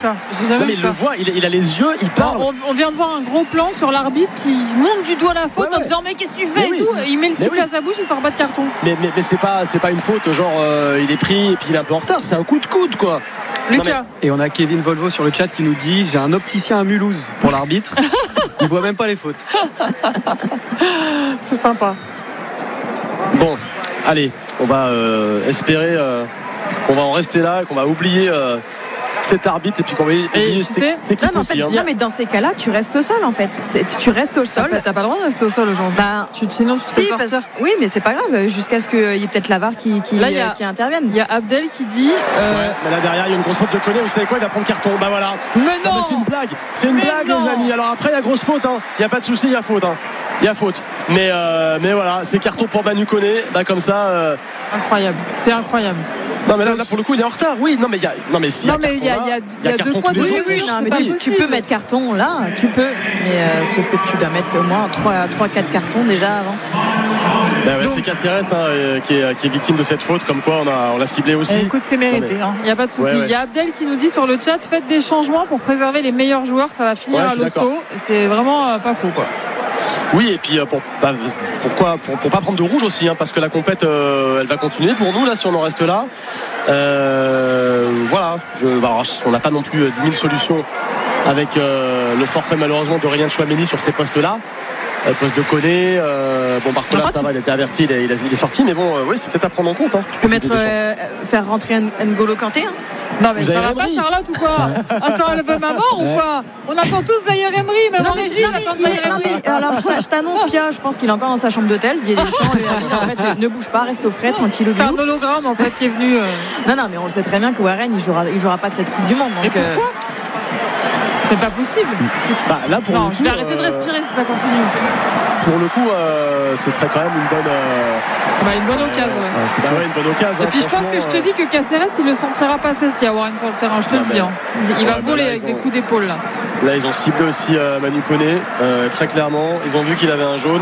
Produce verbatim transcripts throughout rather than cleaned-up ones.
ça. J'ai jamais non, mais vu il ça. le voit, il, il a les yeux, il parle. On, on vient de voir un gros plan sur l'arbitre qui monte du doigt la faute ouais, ouais. en disant mais qu'est-ce que tu fais mais et oui. tout. Et il met le sifflet oui. à sa bouche, il sort pas de carton. Mais, mais, mais c'est pas, c'est pas une faute, genre euh, il est pris et puis il est un peu en retard. C'est un coup de coude, quoi. Lucas. Et on a Kevin Volvo sur le chat qui nous dit j'ai un opticien à Mulhouse pour l'arbitre. Il voit même pas les fautes. C'est sympa. Bon, allez, on va euh, espérer euh, qu'on va en rester là, qu'on va oublier euh, cet arbitre et puis qu'on va oublier cette, sais, cette équipe non, mais en fait, aussi. Hein. non, mais dans ces cas-là, tu restes au sol en fait. Tu restes au sol. T'as pas le droit de rester au sol aujourd'hui. Bah, tu, sinon, tu si, sais parce, sortir. oui, mais c'est pas grave. Jusqu'à ce qu'il y ait peut-être la V A R qui, qui, Là, y a, qui intervienne. Il y a Abdel qui dit. Euh... Ouais, mais là derrière, il y a une grosse faute de Koné. Vous savez quoi? Il va prendre carton. Bah voilà. Mais non, non mais c'est une blague. C'est une mais blague, non. les amis. Alors après, il y a grosse faute. Hein. Il y a pas de souci, il y a faute. Hein. Il y a faute. Mais, euh, mais voilà, c'est carton pour Manu Koné. Bah comme ça. Euh... Incroyable. C'est incroyable. Non mais là, là pour le coup il est en retard. Oui non mais il y a non mais si non mais il y a, il y a, y a, y a carton deux poids tous les deux jours. mesures. Non, mais tu, tu peux mettre carton là, tu peux. Mais euh, sauf que tu dois mettre au moins trois quatre cartons déjà avant. Bah ouais, c'est Caceres hein, qui, est, qui est victime de cette faute. Comme quoi on a on l'a ciblé aussi. Eh, écoute c'est mérité. Il n'y hein. a pas de souci. Il ouais, ouais. y a Abdel qui nous dit sur le chat faites des changements pour préserver les meilleurs joueurs. Ça va finir ouais, à l'hosto. C'est vraiment euh, pas faux quoi. Oui et puis pour, bah, pourquoi pour, pour pas prendre de rouge aussi hein, parce que la compète euh, elle va continuer pour nous là si on en reste là euh, voilà je, bah, alors, on n'a pas non plus dix mille solutions avec euh, le forfait malheureusement de Ryan Chouameni sur ces postes là euh, poste de Koné euh, bon Barcola ça tu... va il a été averti il est, il, a, il est sorti mais bon euh, oui c'est peut-être à prendre en compte hein. Tu peux mettre euh, faire rentrer N'Golo Kanté hein. Non mais vous ça va pas Charlotte ou quoi? Attends elle veut ma mort ou quoi? On attend tous Zaïre Emery même non, en régie on attend Zaïre Emery. Alors je t'annonce Pia je pense qu'il est encore dans sa chambre d'hôtel Didier Deschamps lui a dit en fait ne bouge pas reste au frais tranquille. C'est un hologramme en fait qui est venu euh... non non mais on le sait très bien que Warren il jouera, il jouera pas de cette Coupe du Monde donc, et pourquoi euh... c'est pas possible. Bah, là, pour non, le coup, je vais arrêter de respirer si ça continue. Pour le coup, euh, ce serait quand même une bonne. Euh... Bah, une bonne occasion. Ouais. Ouais, c'est bah, ouais, une bonne occasion. Et puis je pense que je te dis que Caceres, il le sentira passer s'il y a Warren sur le terrain. Je te ah, le dis. Hein. Il ouais, va bah, voler là, avec ont... des coups d'épaule là. Là, ils ont ciblé aussi euh, Manu Koné euh, très clairement. Ils ont vu qu'il avait un jaune.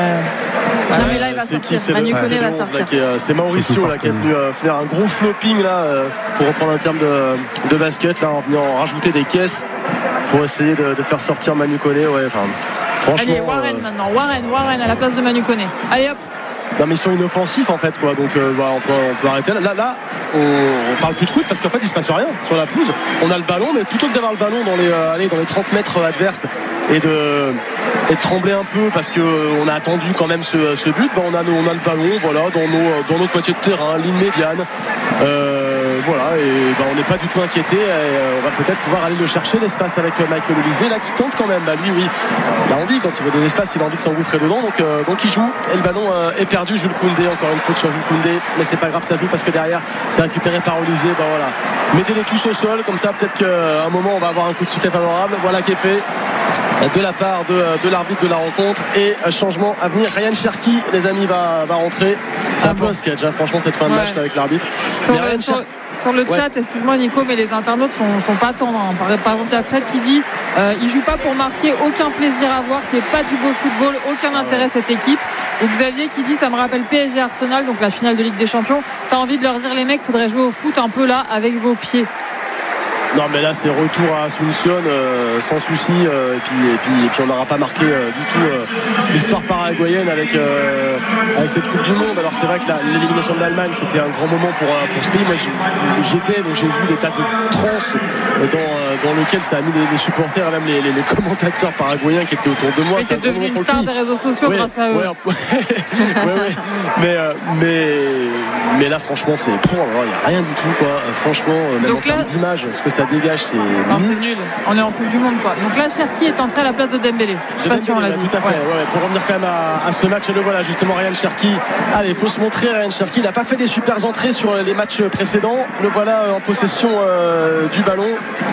Ouais. Non mais là il va sortir. Qui, Manu Koné va sortir. Là, est, c'est Mauricio là, qui est venu euh, faire un gros flopping là euh, pour reprendre un terme de, de basket là, en venant rajouter des caisses pour essayer de, de faire sortir Manu Koné. Ouais, enfin. Franchement, allez Warren euh... maintenant. Warren, Warren à la place de Manu Koné. Allez hop. Non mais ils sont inoffensifs en fait quoi donc euh, bah, on, peut, on peut arrêter là là on, on parle plus de foot parce qu'en fait il se passe rien sur la pelouse on a le ballon mais plutôt que d'avoir le ballon dans les, euh, allez, dans les trente mètres adverses et de, et de trembler un peu parce qu'on euh, a attendu quand même ce, ce but bah, on, a, on a le ballon voilà, dans, nos, dans notre moitié de terrain ligne médiane euh, voilà et bah, on n'est pas du tout inquiété et euh, on va peut-être pouvoir aller le chercher l'espace avec euh, Michael Olise là qui tente quand même bah, lui oui il a envie quand il veut de l'espace il a envie de s'engouffrer dedans donc, euh, donc il joue et le ballon euh, est perdu Jules Koundé encore une faute sur Jules Koundé mais c'est pas grave ça joue parce que derrière c'est récupéré par Olise bah, voilà. Mettez-les tous au sol comme ça peut-être qu'à un moment on va avoir un coup de sifflet favorable voilà qui est fait de la part de, de l'arbitre de la rencontre et changement à venir Ryan Cherki les amis va, va rentrer c'est ah un bon. peu un sketch hein, franchement cette fin de ouais. match là, avec l'arbitre sur, le, sur, sur le chat ouais. excuse-moi Nico mais les internautes sont, sont pas tendres hein. par, par exemple il y a Fred qui dit euh, il joue pas pour marquer aucun plaisir à voir c'est pas du beau football aucun intérêt ah ouais. cette équipe et Xavier qui dit ça me rappelle P S G Arsenal donc la finale de Ligue des Champions t'as envie de leur dire les mecs faudrait jouer au foot un peu là avec vos pieds. Non mais là c'est retour à Asunción euh, sans souci euh, et, puis, et, puis, et puis on n'aura pas marqué euh, du tout euh, l'histoire paraguayenne avec, euh, avec cette Coupe du Monde. Alors c'est vrai que la, l'élimination de l'Allemagne c'était un grand moment pour, euh, pour ce pays. Moi j'étais donc j'ai vu des tas de trans dans, euh, dans lequel ça a mis les, les supporters et même les, les, les commentateurs paraguayens qui étaient autour de moi. Mais c'est devenu une star des réseaux sociaux ouais, grâce à eux. Ouais, ouais, ouais, ouais. Mais, euh, mais, mais là franchement c'est pour il n'y a rien du tout quoi. Franchement même donc en termes d'image ce que ça dégage c'est non c'est nul on est en Coupe du Monde quoi donc là Cherki est entré à la place de Dembélé je sais pas si on l'a dit tout à fait ouais. Ouais, pour revenir quand même à, à ce match et le voilà justement Ryan Cherki allez il faut se montrer Ryan Cherki il n'a pas fait des super entrées sur les matchs précédents le voilà en possession euh, du ballon.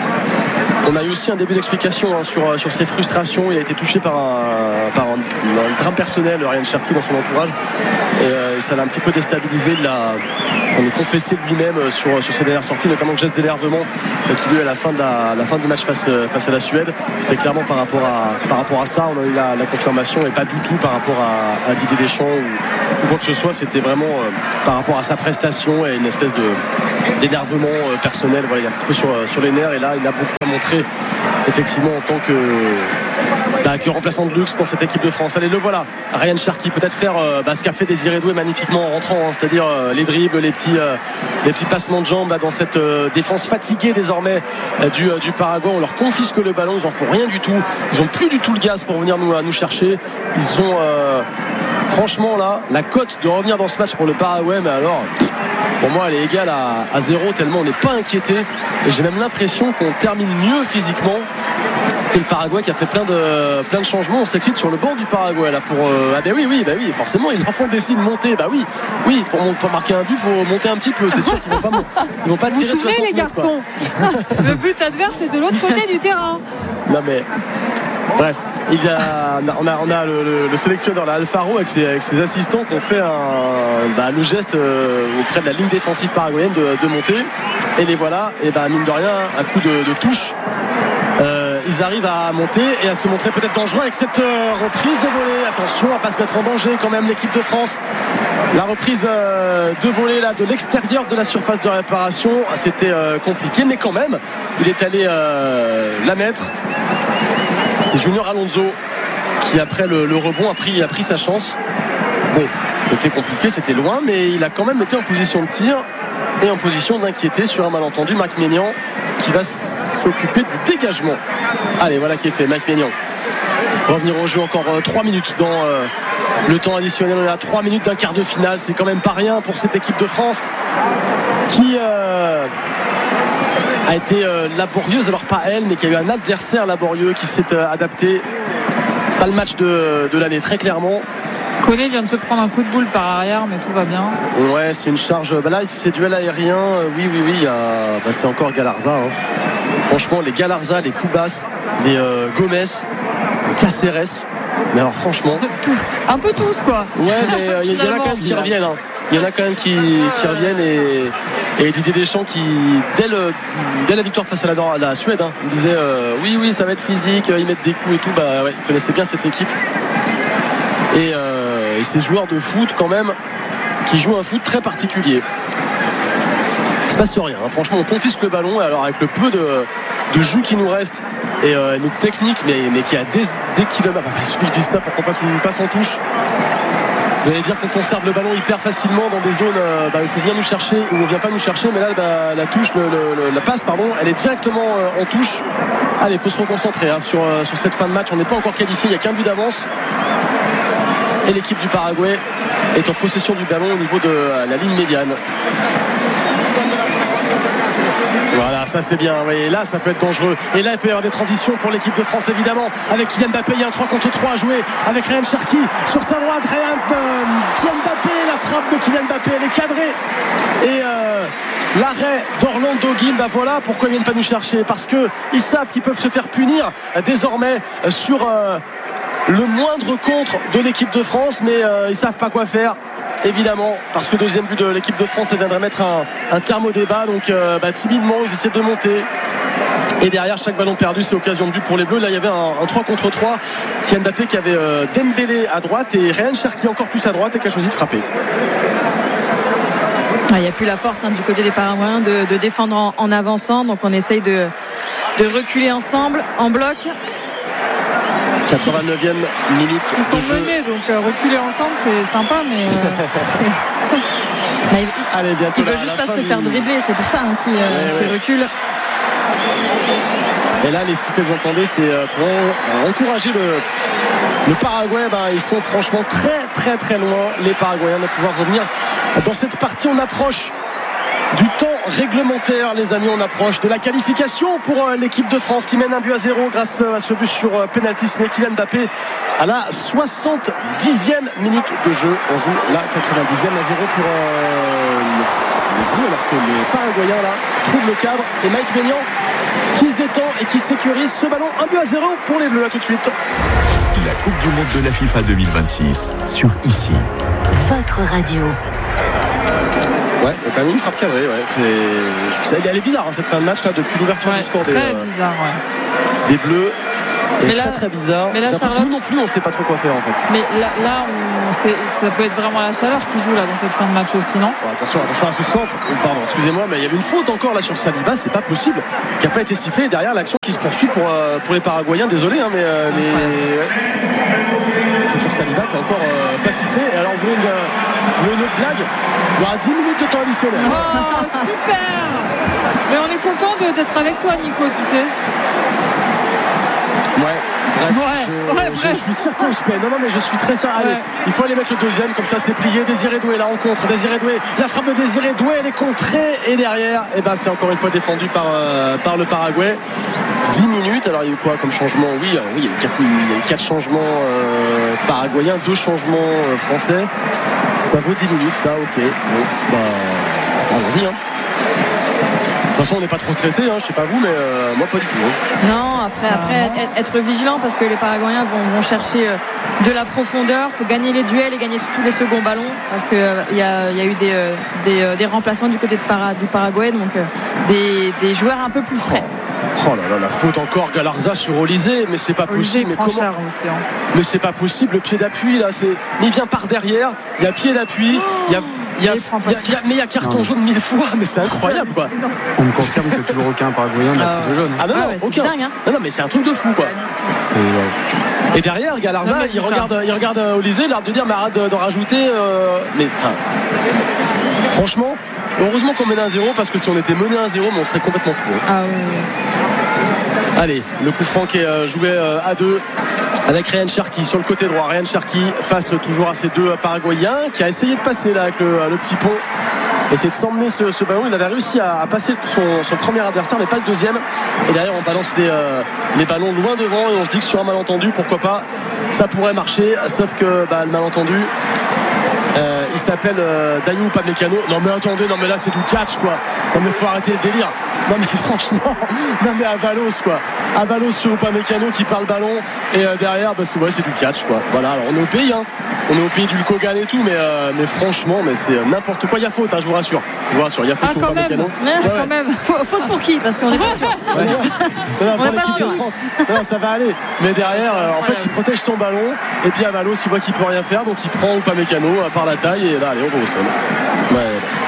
On a eu aussi un début d'explication hein, sur, sur ses frustrations. Il a été touché par un, par un, un drame personnel, Ryan Cherki, dans son entourage. Et euh, ça l'a un petit peu déstabilisé. Il a, s'en est confessé lui-même sur, sur ses dernières sorties, notamment le geste d'énervement qu'il a eu à la fin, de la, la fin du match face, face à la Suède. C'était clairement par rapport à, par rapport à ça. On a eu la, la confirmation et pas du tout par rapport à, à Didier Deschamps ou, ou quoi que ce soit. C'était vraiment euh, par rapport à sa prestation et une espèce de d'énervement euh, personnel. Voilà, il est un petit peu sur, sur les nerfs et là il a beaucoup à montrer effectivement en tant que, bah, que remplaçant de luxe dans cette équipe de France. Allez, le voilà, Ryan Cherki, peut-être faire euh, bah, ce qu'a fait Désiré Doué magnifiquement en rentrant, hein, c'est-à-dire euh, les dribbles, les petits, euh, les petits passements de jambes là, dans cette euh, défense fatiguée désormais euh, du, euh, du Paraguay. On leur confisque le ballon, ils en font rien du tout, ils ont plus du tout le gaz pour venir nous, nous chercher. Ils ont euh, franchement là la cote de revenir dans ce match pour le Paraguay, mais alors pour moi elle est égale à, à zéro tellement on n'est pas inquiété et j'ai même l'impression qu'on termine mieux physiquement que le Paraguay qui a fait plein de, plein de changements. On s'excite sur le banc du Paraguay là pour euh, ah ben oui oui bah oui forcément ils leur font des signes monter, bah oui oui pour, pour marquer un but il faut monter un petit peu, c'est sûr qu'ils vont pas ils vont pas vous tirer vous souvenez les garçons le but adverse est de l'autre côté du terrain. Non mais bref, il y a, on a, on a le, le, le sélectionneur là, Alfaro avec ses, avec ses assistants qui ont fait un, bah, le geste euh, auprès de la ligne défensive paraguayenne de, de monter et les voilà et bah, mine de rien un coup de, de touche euh, ils arrivent à monter et à se montrer peut-être dangereux avec cette euh, reprise de volée. Attention à pas se mettre en danger quand même l'équipe de France. La reprise euh, de volée là de l'extérieur de la surface de réparation, c'était euh, compliqué mais quand même il est allé euh, la mettre. C'est Junior Alonso qui après le, le rebond a pris, a pris sa chance. Bon, c'était compliqué, c'était loin, mais il a quand même été en position de tir et en position d'inquiéter sur un malentendu. Mike Maignan qui va s'occuper du dégagement. Allez, voilà qui est fait, Mike Maignan. Revenir au jeu encore euh, trois minutes dans euh, le temps additionnel. On est à trois minutes d'un quart de finale, c'est quand même pas rien pour cette équipe de France qui euh, a été euh, laborieuse, alors pas elle mais qui a eu un adversaire laborieux qui s'est euh, adapté. Pas le match de, de l'année très clairement. Koné vient de se prendre un coup de boule par arrière mais tout va bien. Ouais, c'est une charge, bah là c'est duel aérien, oui oui oui il y a... bah, c'est encore Galarza hein. Franchement les Galarza, les Koubas, les euh, Gomez, les Caceres, mais alors franchement tout. Un peu tous quoi. Ouais mais il euh, y, y en a quand même qui reviennent hein. Il y en a quand même qui, qui reviennent et, et Didier Deschamps qui dès, le, dès la victoire face à la, la Suède hein, il disait euh, oui oui ça va être physique, ils mettent des coups et tout, bah ouais, il connaissait bien cette équipe et, euh, et ces joueurs de foot quand même qui jouent un foot très particulier. Il se passe rien hein. Franchement on confisque le ballon et alors avec le peu de, de jus qui nous reste et euh, notre technique mais, mais qui a des, des kilomètres, bah, il suffit que je dise ça pour qu'on fasse une passe en touche. Vous allez dire qu'on conserve le ballon hyper facilement dans des zones euh, bah, où il faut venir nous chercher ou on ne vient pas nous chercher, mais là bah, la touche, le, le, la passe pardon, elle est directement euh, en touche. Allez, il faut se reconcentrer hein, sur, euh, sur cette fin de match. On n'est pas encore qualifié, il n'y a qu'un but d'avance. Et l'équipe du Paraguay est en possession du ballon au niveau de euh, la ligne médiane. Voilà, ça c'est bien. Oui, et là, ça peut être dangereux. Et là, il peut y avoir des transitions pour l'équipe de France, évidemment. Avec Kylian Mbappé, il y a un trois contre trois à jouer. Avec Ryan Cherki sur sa droite. Ryan, euh, Kylian Mbappé, la frappe de Kylian Mbappé, elle est cadrée. Et euh, l'arrêt d'Orlando Gil, bah voilà pourquoi ils ne viennent pas nous chercher. Parce qu'ils savent qu'ils peuvent se faire punir euh, désormais euh, sur euh, le moindre contre de l'équipe de France. Mais euh, ils ne savent pas quoi faire. Évidemment, parce que le deuxième but de l'équipe de France, ça viendrait mettre un, un terme au débat. Donc euh, bah, timidement ils essaient de monter et derrière chaque ballon perdu c'est occasion de but pour les Bleus. Là il y avait un, un trois contre trois, Kylian Mbappé qui avait euh, Dembélé à droite et Ryan Cherki encore plus à droite et qui a choisi de frapper. Il n'y a plus la force hein, du côté des Paraguayens de, de défendre en, en avançant, donc on essaye de, de reculer ensemble en bloc. quatre-vingt-neuvième minute ils sont de jeu. menés donc euh, reculer ensemble c'est sympa mais euh, bah, il, Allez, bientôt il veut là, juste la pas fin se du... faire dribbler, c'est pour ça hein, qu'il euh, ouais, qu'il ouais. recule. Et là les sifflets que vous entendez c'est pour encourager le, le Paraguay. Ben, ils sont franchement très très très loin les Paraguayens de pouvoir revenir dans cette partie. On approche du temps réglementaire les amis, on approche de la qualification pour euh, l'équipe de France qui mène un but à zéro grâce euh, à ce but sur euh, penalty signé Kylian Mbappé à la soixante-dixième minute de jeu. On joue la quatre-vingt-dixième à zéro pour euh, les Bleus alors que les Paraguayens là trouvent le cadre et Mike Maignan qui se détend et qui sécurise ce ballon. Un but à zéro pour les Bleus. À tout de suite. La Coupe du Monde de la FIFA deux mille vingt-six sur ici. Votre radio. Ouais, c'est quand même une frappe cadrée. Ouais. C'est... Elle est bizarre hein, cette fin de match là depuis l'ouverture ouais, du score très des, euh, bizarre, ouais. des Bleus. est Mais là- très très bizarre. mais là, J'avoue que Charlotte- nous non plus on sait pas trop quoi faire en fait. Mais là, là on, c'est- ça peut être vraiment la chaleur qui joue là dans cette fin de match aussi, non? Bon, attention, attention à ce centre. Oh, pardon, excusez-moi, mais il y avait une faute encore là sur Saliba, c'est pas possible, qui n'a pas été sifflée. Et derrière l'action qui se poursuit pour, euh, pour les Paraguayens. Désolé, hein, mais euh, les ouais. Faute sur Saliba qui est encore euh, pas sifflé. Et alors vous voulez une, vous voulez une autre blague? Il y aura dix minutes de temps additionnel. Oh, super! Mais on est content de- d'être avec toi, Nico, tu sais. Ouais, bref, Ouais, je, ouais, je- bref. je suis circonspect. Non, non, mais je suis très sérieux. Allez, Ouais. il faut aller mettre le deuxième, comme ça c'est plié. Désiré Doué, la rencontre. Désiré Doué, la frappe de Désiré Doué, elle est contrée. Et derrière, eh ben, c'est encore une fois défendu par, euh, par le Paraguay. dix minutes. Alors, il y a eu quoi comme changement? Oui, euh, oui, il y a eu quatre, quatre changements euh, paraguayens, deux changements euh, français. Ça vaut dix minutes, ça, ok. Bon, bah, allons-y, hein. De toute façon, on n'est pas trop stressé, hein, je sais pas vous, mais euh, moi pas du tout. Hein. Non, après, après être, être vigilant parce que les Paraguayens vont, vont chercher euh, de la profondeur. Il faut gagner les duels et gagner surtout les seconds ballons parce qu'il euh, y, a, y a eu des, euh, des, euh, des remplacements du côté de Para, du Paraguay, donc euh, des, des joueurs un peu plus frais. Oh là là, la faute encore Galarza sur Olysée, mais c'est pas Olivier possible. Mais prend comment cher aussi, hein. Mais c'est pas possible, le pied d'appui là, c'est. Mais il vient par derrière, il y a pied d'appui, il y a. Il y a, Il prend pas il y a- il y a- mais il y a carton Non. jaune mille fois, mais c'est incroyable quoi. On me confirme que toujours aucun Paraguayen n'a pris de jaune. Ah non, Ah non, ouais, c'est aucun. dingue, hein. Non, non, mais c'est un truc de fou quoi. Et, ouais. Et derrière, Galarza, Non, mais il c'est regarde, il regarde euh, Olysée, il a l'air de dire, mais arrête de- d'en rajouter. euh, Mais enfin, franchement, heureusement qu'on menait un zéro parce que si on était mené un zéro, mais on serait complètement fou. Hein. Ah, oui, oui. Allez, le coup franc qui est euh, joué euh, à deux avec Ryan Cherki sur le côté droit. Ryan Cherki face toujours à ces deux euh, Paraguayens qui a essayé de passer là avec le, le petit pont. Essayer de s'emmener ce, ce ballon. Il avait réussi à, à passer son, son premier adversaire, mais pas le deuxième. Et derrière, on balance les, euh, les ballons loin devant et on se dit que sur un malentendu, pourquoi pas, ça pourrait marcher. Sauf que bah, le malentendu, euh, il s'appelle euh, Dayou Upamecano. Non mais attendez, non mais là c'est du catch quoi. Non mais faut arrêter le délire. Non mais franchement, non mais Avalos quoi. Avalos sur Upamecano qui perd le ballon et euh, derrière bah, c'est, ouais, c'est du catch quoi. Voilà, alors on est au pays hein. On est au pays du Kogan et tout, mais, euh, mais franchement, mais c'est n'importe quoi. Il y a faute, hein, je vous rassure. Je vous rassure, il y a faute Ah, sur quand même. Upamecano. Mais Ouais, ouais. Quand même. Faut- Faute pour qui? Parce qu'on est pas sûr. Ouais. Non, non, On pour est pas l'équipe de sûr. France. Non, ça va aller. Mais derrière, euh, en fait, il protège son ballon. Et puis Avalos, il voit qu'il peut rien faire. Donc il prend Upamecano euh, par la taille. Et là, allez, on va au sol. Ouais.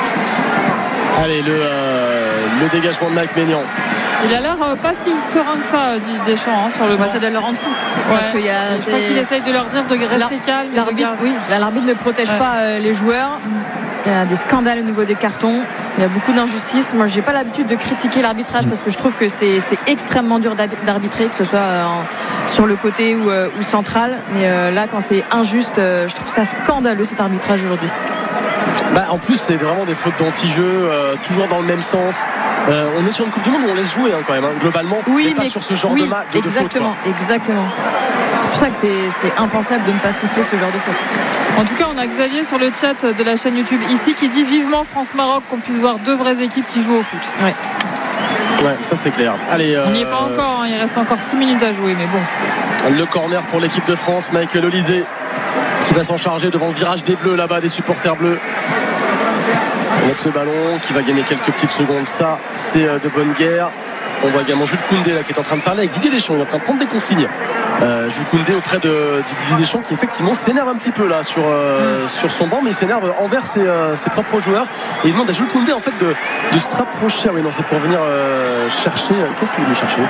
Allez, le, euh, le dégagement de Mike Maignan. Il a l'air euh, pas si serein que ça, euh, Didier Deschamps, hein, sur le banc. Ouais, ça doit le rendre fou. Ouais. Parce qu'il y a, Je crois c'est- qu'il essaye de leur dire de rester L'ar- calme. et de L'arbitre, garder- oui, là, l'arbitre ne protège Ouais. pas euh, les joueurs. Il y a des scandales au niveau des cartons. Il y a beaucoup d'injustices. Moi, j'ai pas l'habitude de critiquer l'arbitrage parce que je trouve que c'est, c'est extrêmement dur d'ab- d'arbitrer, que ce soit euh, en- sur le côté ou, euh, ou central. Mais euh, là, quand c'est injuste, euh, je trouve ça scandaleux cet arbitrage aujourd'hui. Bah, en plus, c'est vraiment des fautes d'anti-jeu, euh, toujours dans le même sens. Euh, on est sur une Coupe du Monde où on laisse jouer hein, quand même, hein, globalement. mais pas sur ce genre oui, de, ma- de, de faute. exactement, quoi. exactement. C'est pour ça que c'est, c'est impensable de ne pas siffler ce genre de faute. En tout cas, on a Xavier sur le chat de la chaîne YouTube ici qui dit vivement France-Maroc qu'on puisse voir deux vraies équipes qui jouent au foot. Ouais. Ouais, ça c'est clair. Allez, On n'y est euh, pas encore, hein, il reste encore six minutes à jouer, mais bon. le corner pour l'équipe de France, Michael Olysée qui va s'en charger devant le virage des Bleus là-bas, des supporters bleus. Mettre ce ballon qui va gagner quelques petites secondes, ça c'est euh, de bonne guerre. On voit également Jules Koundé là qui est en train de parler avec Didier Deschamps, il est en train de prendre des consignes. Euh, Jules Koundé auprès de, de Didier Deschamps qui effectivement s'énerve un petit peu là sur, euh, sur son banc, mais il s'énerve envers ses, euh, ses propres joueurs et il demande à Jules Koundé en fait de, de se rapprocher. Ah oui non, c'est pour venir euh, chercher. Qu'est-ce qu'il veut chercher?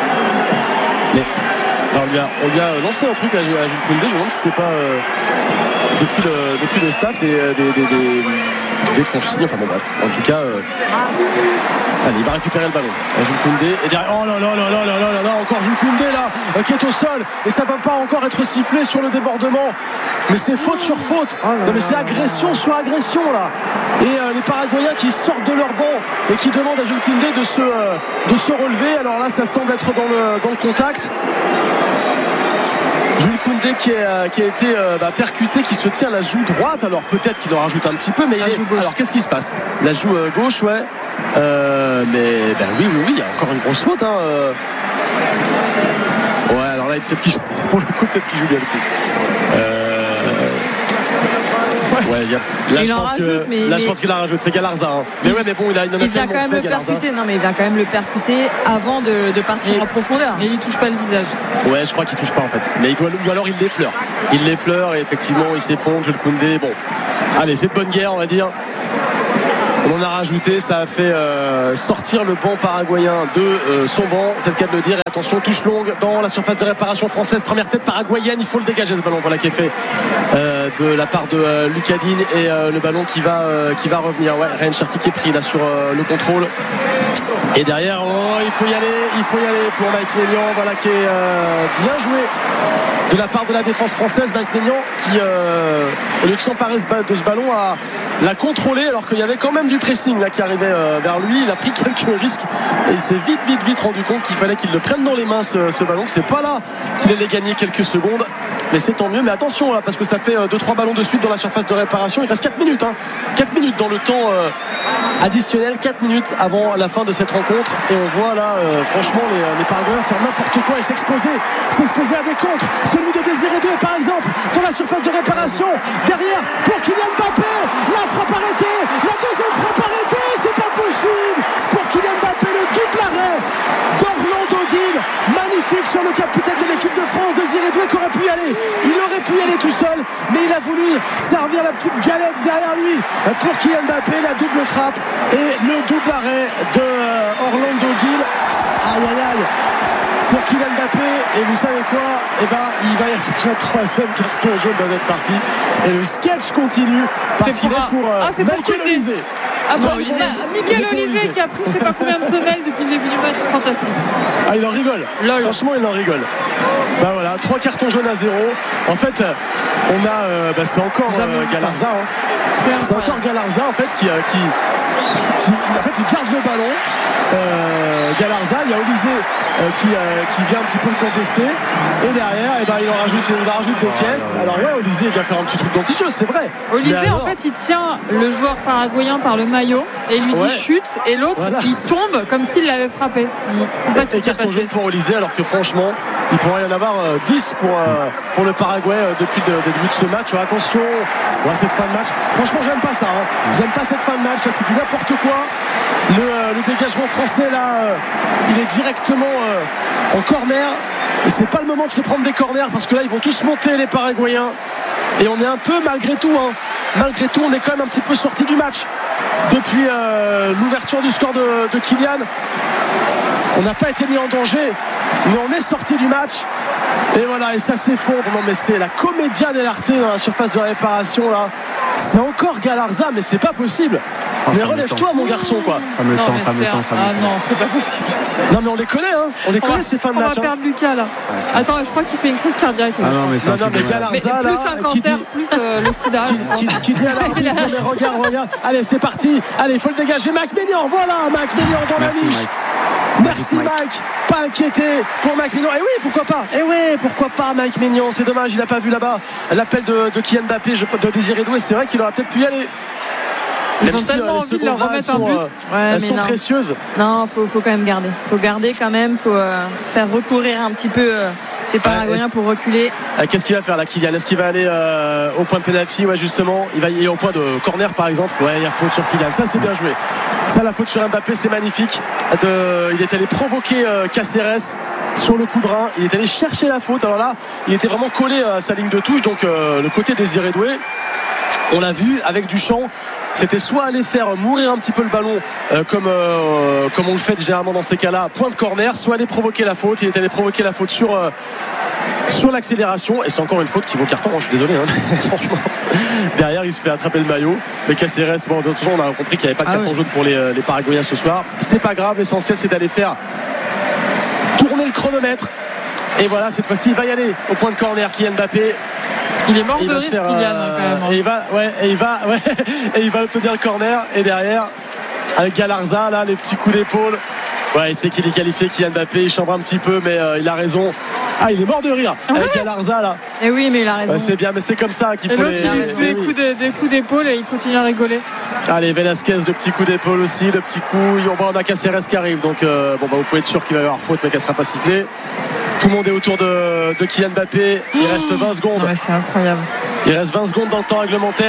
Mais alors, on, lui a, on lui a lancé un truc à, à Jules Koundé, je me demande si c'est pas euh, depuis, le, depuis le staff des, des, des, des, des consignes, enfin bon bref, en tout cas euh, allez, il va récupérer le ballon à Jules Koundé et derrière, oh là là là là là là là là, encore Jules Koundé là euh, qui est au sol et ça va pas encore être sifflé sur le débordement, mais c'est faute sur faute, non mais c'est agression sur agression là, et euh, les Paraguayens qui sortent de leur banc et qui demandent à Jules Koundé de se, euh, de se relever. Alors là ça semble être dans le, dans le contact. Jules Koundé qui, est, qui a été euh, bah, percuté, qui se tient la joue droite. Alors peut-être qu'il en rajoute un petit peu, mais il est... alors qu'est-ce qui se passe? La joue euh, gauche, ouais. Euh, mais ben oui, oui, oui, il y a encore une grosse faute. Hein, euh... Ouais, alors là, peut-être qu'il joue... pour le coup, peut-être qu'il joue bien le coup. Euh... Ouais, y a, là, il je en pense rajoute, que, mais, là mais je pense qu'il en rajoute. C'est Galarza. Hein. Mais ouais, mais bon, il, a, il en a il vient tellement quand même fait, le Galarza. percuter. Non, mais il vient quand même le percuter avant de, de partir Et- en profondeur. Mais il touche pas le visage. Ouais, je crois qu'il touche pas en fait. Mais il doit, ou alors il l'effleure. Il l'effleure et effectivement il s'effondre. Jules Koundé. Bon, allez, c'est de bonne guerre, on va dire. On en a rajouté, ça a fait euh, sortir le banc paraguayen de euh, son banc, c'est le cas de le dire. Et attention, touche longue dans la surface de réparation française. Première tête paraguayenne, il faut le dégager ce ballon. Voilà qui est fait euh, de la part de euh, Lucas Digne et euh, le ballon qui va, euh, qui va revenir. Ouais, Ryan Cherki qui est pris là sur euh, le contrôle. Et derrière, oh, il faut y aller, il faut y aller pour Mike Maignan, voilà qui est euh, bien joué de la part de la défense française. Mike Maignan qui, euh, au lieu de s'emparer de ce ballon, a l'a contrôlé alors qu'il y avait quand même du pressing là qui arrivait euh, vers lui. Il a pris quelques risques et il s'est vite, vite, vite rendu compte qu'il fallait qu'il le prenne dans les mains ce, ce ballon. Que c'est pas là qu'il allait gagner quelques secondes. Mais c'est tant mieux. Mais attention là, parce que ça fait deux trois ballons de suite dans la surface de réparation. Il reste quatre minutes. Hein. quatre minutes dans le temps euh, additionnel. quatre minutes avant la fin de cette rencontre. Et on voit là, euh, franchement, les, les Paraguayens faire n'importe quoi et s'exposer. S'exposer à des contres. Celui de Désiré Doué, par exemple, dans la surface de réparation. Derrière, pour Kylian Mbappé. La frappe arrêtée. La deuxième frappe arrêtée. C'est pas possible. Pour Kylian Mbappé, le double arrêt d'Orlando Guil. Magnifique sur le capitaine de l'équipe de France, Désiré Doué, qui aurait pu y aller. Il aurait pu y aller tout seul, mais il a voulu servir la petite galette derrière lui pour Kylian Mbappé. La double frappe et le double arrêt de Orlando Guil. Aïe aïe aïe pour Kylian Mbappé. Et vous savez quoi, eh ben, il va y avoir un troisième carton jaune dans cette partie. Et le sketch continue parce C'est qu'il pour est un- pour euh, Ah, c'est pour Michael Koundé. Olysée. Ah bon, Non, Olysée. il- Mickaël Michael Olysée Olysée. qui a pris je sais pas combien de semelles depuis le début du match, c'est fantastique. Ah, il en rigole. Lol. Franchement, il en rigole. Bah voilà, trois cartons jaunes à zéro. En fait, on a, euh, bah, c'est encore Jamais euh, vu ça. Galarza. Hein. C'est C'est encore incroyable. Galarza en fait qui, euh, qui, qui, en fait, il garde le ballon. Euh, Galarza, il y a Olysée euh, qui, euh, qui vient un petit peu le contester. Et derrière, eh ben, il en rajoute, il en rajoute des caisses. Alors ouais, Olysée vient faire un petit truc d'anti-jeu, c'est vrai. Olysée, Mais alors, en fait, il tient le joueur paraguayen par le maillot et il lui Ouais. dit chute, et l'autre, Voilà. il tombe comme s'il l'avait frappé. C'est ça qui et s'est carton passé. jaune pour Olysée, alors que franchement, il pourrait y en avoir euh, dix pour, euh, pour le Paraguay euh, depuis le, le début de ce match. Alors, attention, ouais, cette fin de match. Franchement, j'aime pas ça. Hein. J'aime pas cette fin de match. Ça, c'est du n'importe quoi. Le, euh, le dégagement français, là, euh, il est directement euh, en corner. Et c'est pas le moment de se prendre des corners parce que là, ils vont tous monter, les Paraguayens. Et on est un peu, malgré tout, hein, malgré tout, on est quand même un petit peu sorti du match depuis euh, l'ouverture du score de, de Kylian. On n'a pas été mis en danger, mais on est sorti du match. Et voilà, et ça s'effondre. Non, mais c'est la comédia dell'arte dans la surface de réparation là. C'est encore Galarza, mais c'est pas possible. Oh, mais ça me relève-toi, tend. mon garçon, quoi. Ça me Non, tend, mais ça me c'est tend, un- ça me Ah tend. non, c'est pas possible. Non, mais on les connaît, hein. On les On connaît va- ces fins de On va match. hein. perdre Lucas là. Attends, je crois qu'il fait une crise cardiaque. Ah je non, crois. mais c'est un Non, non, truc mais de malade. Mais Galarza, plus là, un qui cancer, dit- plus euh, le sida. Qui, je pense. qui- qui dit à l'arbitre, non, mais regarde, regarde. Allez, c'est parti. Allez, il faut le dégager. Mac Maignan, voilà, Mac Maignan dans Merci, la niche. Mike. Merci Mike. Mike, pas inquiété pour Mike Maignan. Et oui, pourquoi pas. Et oui, pourquoi pas Mike Maignan. C'est dommage, il n'a pas vu là-bas l'appel de, de Kylian Mbappé, je- de Désiré Doué. C'est vrai qu'il aurait peut-être pu y aller. Ils Même ont si, tellement euh, les envie de leur secondes, là, remettre elles un sont, but. euh, Ouais, elles mais sont non. précieuses. Non, faut, faut quand même garder. Faut garder quand même. Faut euh, faire recourir un petit peu euh, ces Paraguayens pour reculer. Euh, Qu'est-ce qu'il va faire là, Kylian? Est-ce qu'il va aller euh, au point de pénalty? Ouais, justement. Il va y aller au point de corner, par exemple. Ouais, il y a faute sur Kylian. Ça, c'est bien joué. Ça, la faute sur Mbappé, c'est magnifique. De... Il est allé provoquer euh, Cáceres sur le coup de rein. Il est allé chercher la faute. Alors là, il était vraiment collé à sa ligne de touche. Donc, euh, le côté Désiré Doué, on l'a vu avec Duchamp. C'était soit aller faire mourir un petit peu le ballon euh, comme, euh, comme on le fait généralement dans ces cas-là, point de corner, soit aller provoquer la faute. Il est allé provoquer la faute sur, euh, sur l'accélération. Et c'est encore une faute qui vaut carton, hein, je suis désolé, hein. Franchement. Derrière, il se fait attraper le maillot. Mais Cáceres, bon, de toute façon, on a compris qu'il n'y avait pas de Ah carton ouais. jaune pour les, les Paraguayens ce soir. C'est pas grave, l'essentiel c'est d'aller faire tourner le chronomètre. Et voilà, cette fois-ci, il va y aller au point de corner, Kylian Mbappé. Il est mort Et il de va se rire, faire, Kylian, euh, hein, quand même. et il va, ouais, et il va, ouais, et il va obtenir le corner. Et derrière, avec Galarza, là, les petits coups d'épaule. Ouais, il sait qu'il est qualifié, Kylian Mbappé. Il chambre un petit peu, mais euh, il a raison. Ah, il est mort de rire avec Galarza, là. Et oui, mais il a raison. Ouais, c'est bien, mais c'est comme ça qu'il Et faut l'autre, les. il lui les- fait des oui. coups de- des coups d'épaule et il continue à rigoler. Allez, Velasquez, le petit coup d'épaule aussi, le petit coup. Bon, on a Cáceres qui arrive, donc euh, bon, bah, vous pouvez être sûr qu'il va y avoir faute, mais qu'elle sera pas sifflée. Tout le monde est autour de, de Kylian Mbappé. Il reste vingt secondes. Non, mais c'est incroyable. Il reste vingt secondes dans le temps réglementaire.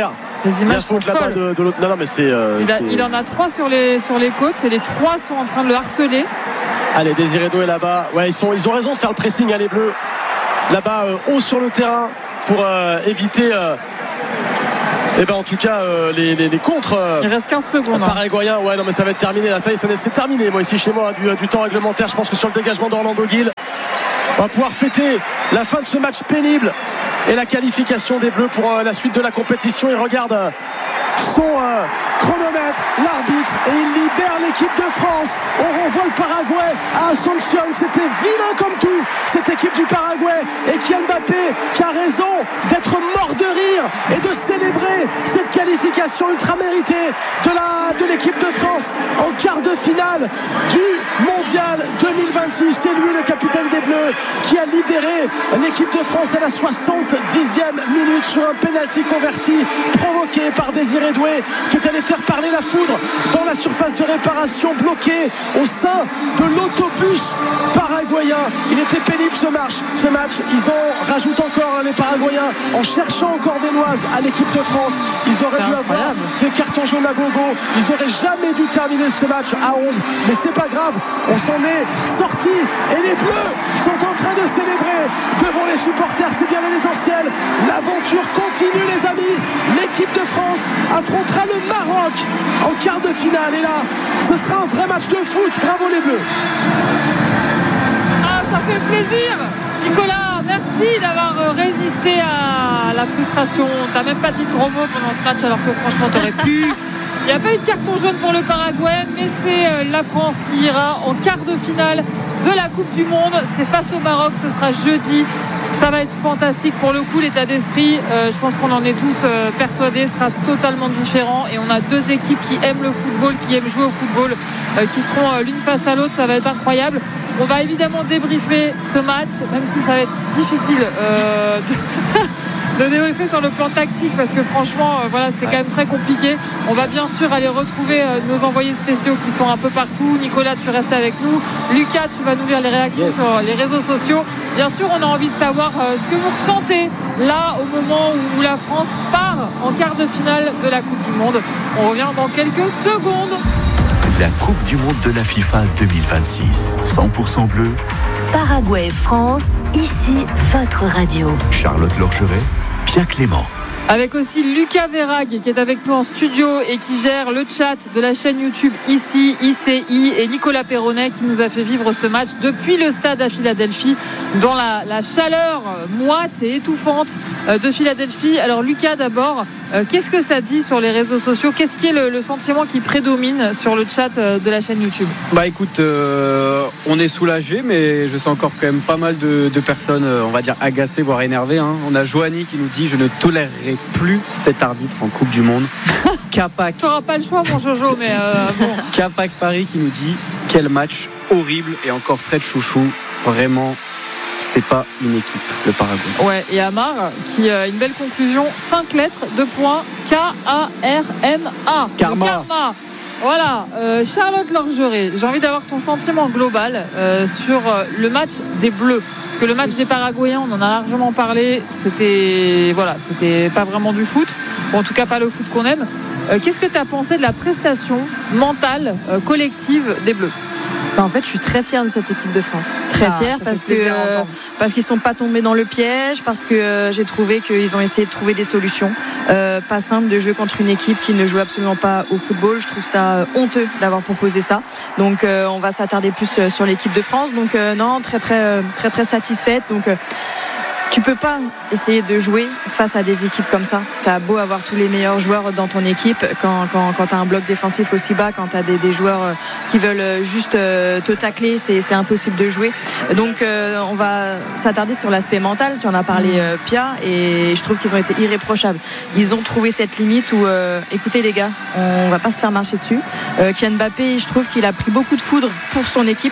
Les images sont là-bas de, de l'autre. Non, non, mais c'est. Euh, il, a, c'est... il en a trois sur les, sur les côtes et les trois sont en train de le harceler. Allez, Désiré Doué là-bas. Ouais, ils, sont, ils ont raison de faire le pressing, à les Bleus. Là-bas, euh, haut sur le terrain pour euh, éviter. Euh, Et ben en tout cas euh, les, les, les contres euh, il reste quinze secondes paraguayens. Ouais, non mais ça va être terminé là, ça y est, c'est terminé. Moi ici chez moi du, du temps réglementaire, je pense que sur le dégagement d'Orlando Gil on va pouvoir fêter la fin de ce match pénible et la qualification des Bleus pour euh, la suite de la compétition. Il regarde euh, son euh, chronomètre, l'arbitre, et il libère l'équipe de France. On renvoie le Paraguay à Asunción. C'était vilain comme tout, cette équipe du Paraguay. Et Kylian Mbappé qui a raison d'être mort de rire et de célébrer cette qualification ultra méritée de, la, de l'équipe de France en quart de finale du Mondial deux mille vingt-six. C'est lui le capitaine des Bleus qui a libéré l'équipe de France à la soixante-dixième minute sur un penalty converti provoqué par Désiré Doué qui est allé faire parler la foudre dans la surface de réparation, bloquée au sein de l'autobus paraguayen. Il était pénible ce match, ce match. Ils en rajoutent encore, hein, les Paraguayens, en cherchant encore des noises à l'équipe de France. Ils auraient dû avoir des cartons jaunes à gogo. Ils auraient jamais dû terminer ce match à onze, mais c'est pas grave, on s'en est sorti et les Bleus sont en train de célébrer devant les supporters. C'est bien l'essentiel. L'aventure continue, les amis. L'équipe de France affrontera le Maroc en quart de finale, et là ce sera un vrai match de foot. Bravo les Bleus. Ah, ça fait plaisir Nicolas, merci d'avoir résisté à la frustration. T'as même pas dit de gros mots pendant ce match alors que franchement t'aurais pu. Il n'y a pas eu de carton jaune pour le Paraguay, mais c'est la France qui ira en quart de finale de la Coupe du Monde. C'est face au Maroc, ce sera jeudi. Ça va être fantastique. Pour le coup, l'état d'esprit, euh, je pense qu'on en est tous euh, persuadés, sera totalement différent. Et on a deux équipes qui aiment le football, qui aiment jouer au football, euh, qui seront euh, l'une face à l'autre. Ça va être incroyable. On va évidemment débriefer ce match, même si ça va être difficile euh, de, de débriefer sur le plan tactique, parce que franchement, euh, voilà, c'était quand même très compliqué. On va bien sûr aller retrouver euh, nos envoyés spéciaux qui sont un peu partout. Nicolas, tu restes avec nous. Lucas, tu vas nous lire les réactions yes. sur les réseaux sociaux. Bien sûr, on a envie de savoir euh, ce que vous ressentez là au moment où, où la France part en quart de finale de la Coupe du Monde. On revient dans quelques secondes. La Coupe du Monde de la FIFA deux mille vingt-six. cent pour cent bleu. Paraguay-France, ici votre radio. Charlotte Lorcheret, Pierre Clément. Avec aussi Lucas Verrag qui est avec nous en studio et qui gère le chat de la chaîne YouTube ici, I C I, et Nicolas Perronnet qui nous a fait vivre ce match depuis le stade à Philadelphie dans la, la chaleur moite et étouffante de Philadelphie. Alors Lucas, d'abord, euh, qu'est-ce que ça dit sur les réseaux sociaux? Qu'est-ce qui est le, le sentiment qui prédomine sur le chat de la chaîne YouTube? Bah écoute, euh, on est soulagé, mais je sens encore quand même pas mal de, de personnes, on va dire agacées, voire énervées, hein. On a Joanie qui nous dit: je ne tolérerai plus cet arbitre en Coupe du Monde. Capac. Tu n'auras pas le choix, mon Jojo, mais euh, bon. Capac Paris qui nous dit: quel match horrible. Et encore Fred Chouchou, vraiment, c'est pas une équipe, le Paraguay. Ouais, et Amar qui a euh, une belle conclusion: cinq lettres, deux points, K A R M A. Karma. Karma. Voilà, euh, Charlotte Lorgeret, j'ai envie d'avoir ton sentiment global euh, sur euh, le match des Bleus. Parce que le match des Paraguayens, on en a largement parlé, c'était voilà, c'était pas vraiment du foot, ou en tout cas pas le foot qu'on aime. Euh, qu'est-ce que tu as pensé de la prestation mentale euh, collective des Bleus? Bah en fait, je suis très fière de cette équipe de France. Très ah, fière parce que euh, parce qu'ils sont pas tombés dans le piège, parce que euh, j'ai trouvé qu'ils ont essayé de trouver des solutions. Euh, pas simple de jouer contre une équipe qui ne joue absolument pas au football. Je trouve ça honteux d'avoir proposé ça. Donc, euh, on va s'attarder plus euh, sur l'équipe de France. Donc, euh, non, très très euh, très très satisfaite. Donc euh, tu peux pas essayer de jouer face à des équipes comme ça. Tu as beau avoir tous les meilleurs joueurs dans ton équipe, quand, quand, quand tu as un bloc défensif aussi bas, quand tu as des, des joueurs qui veulent juste te tacler, c'est, c'est impossible de jouer. Donc euh, on va s'attarder sur l'aspect mental. Tu en as parlé, euh, Pia, et je trouve qu'ils ont été irréprochables. Ils ont trouvé cette limite où, euh, écoutez les gars, on va pas se faire marcher dessus. Euh, Kylian Mbappé, je trouve qu'il a pris beaucoup de foudre pour son équipe, pour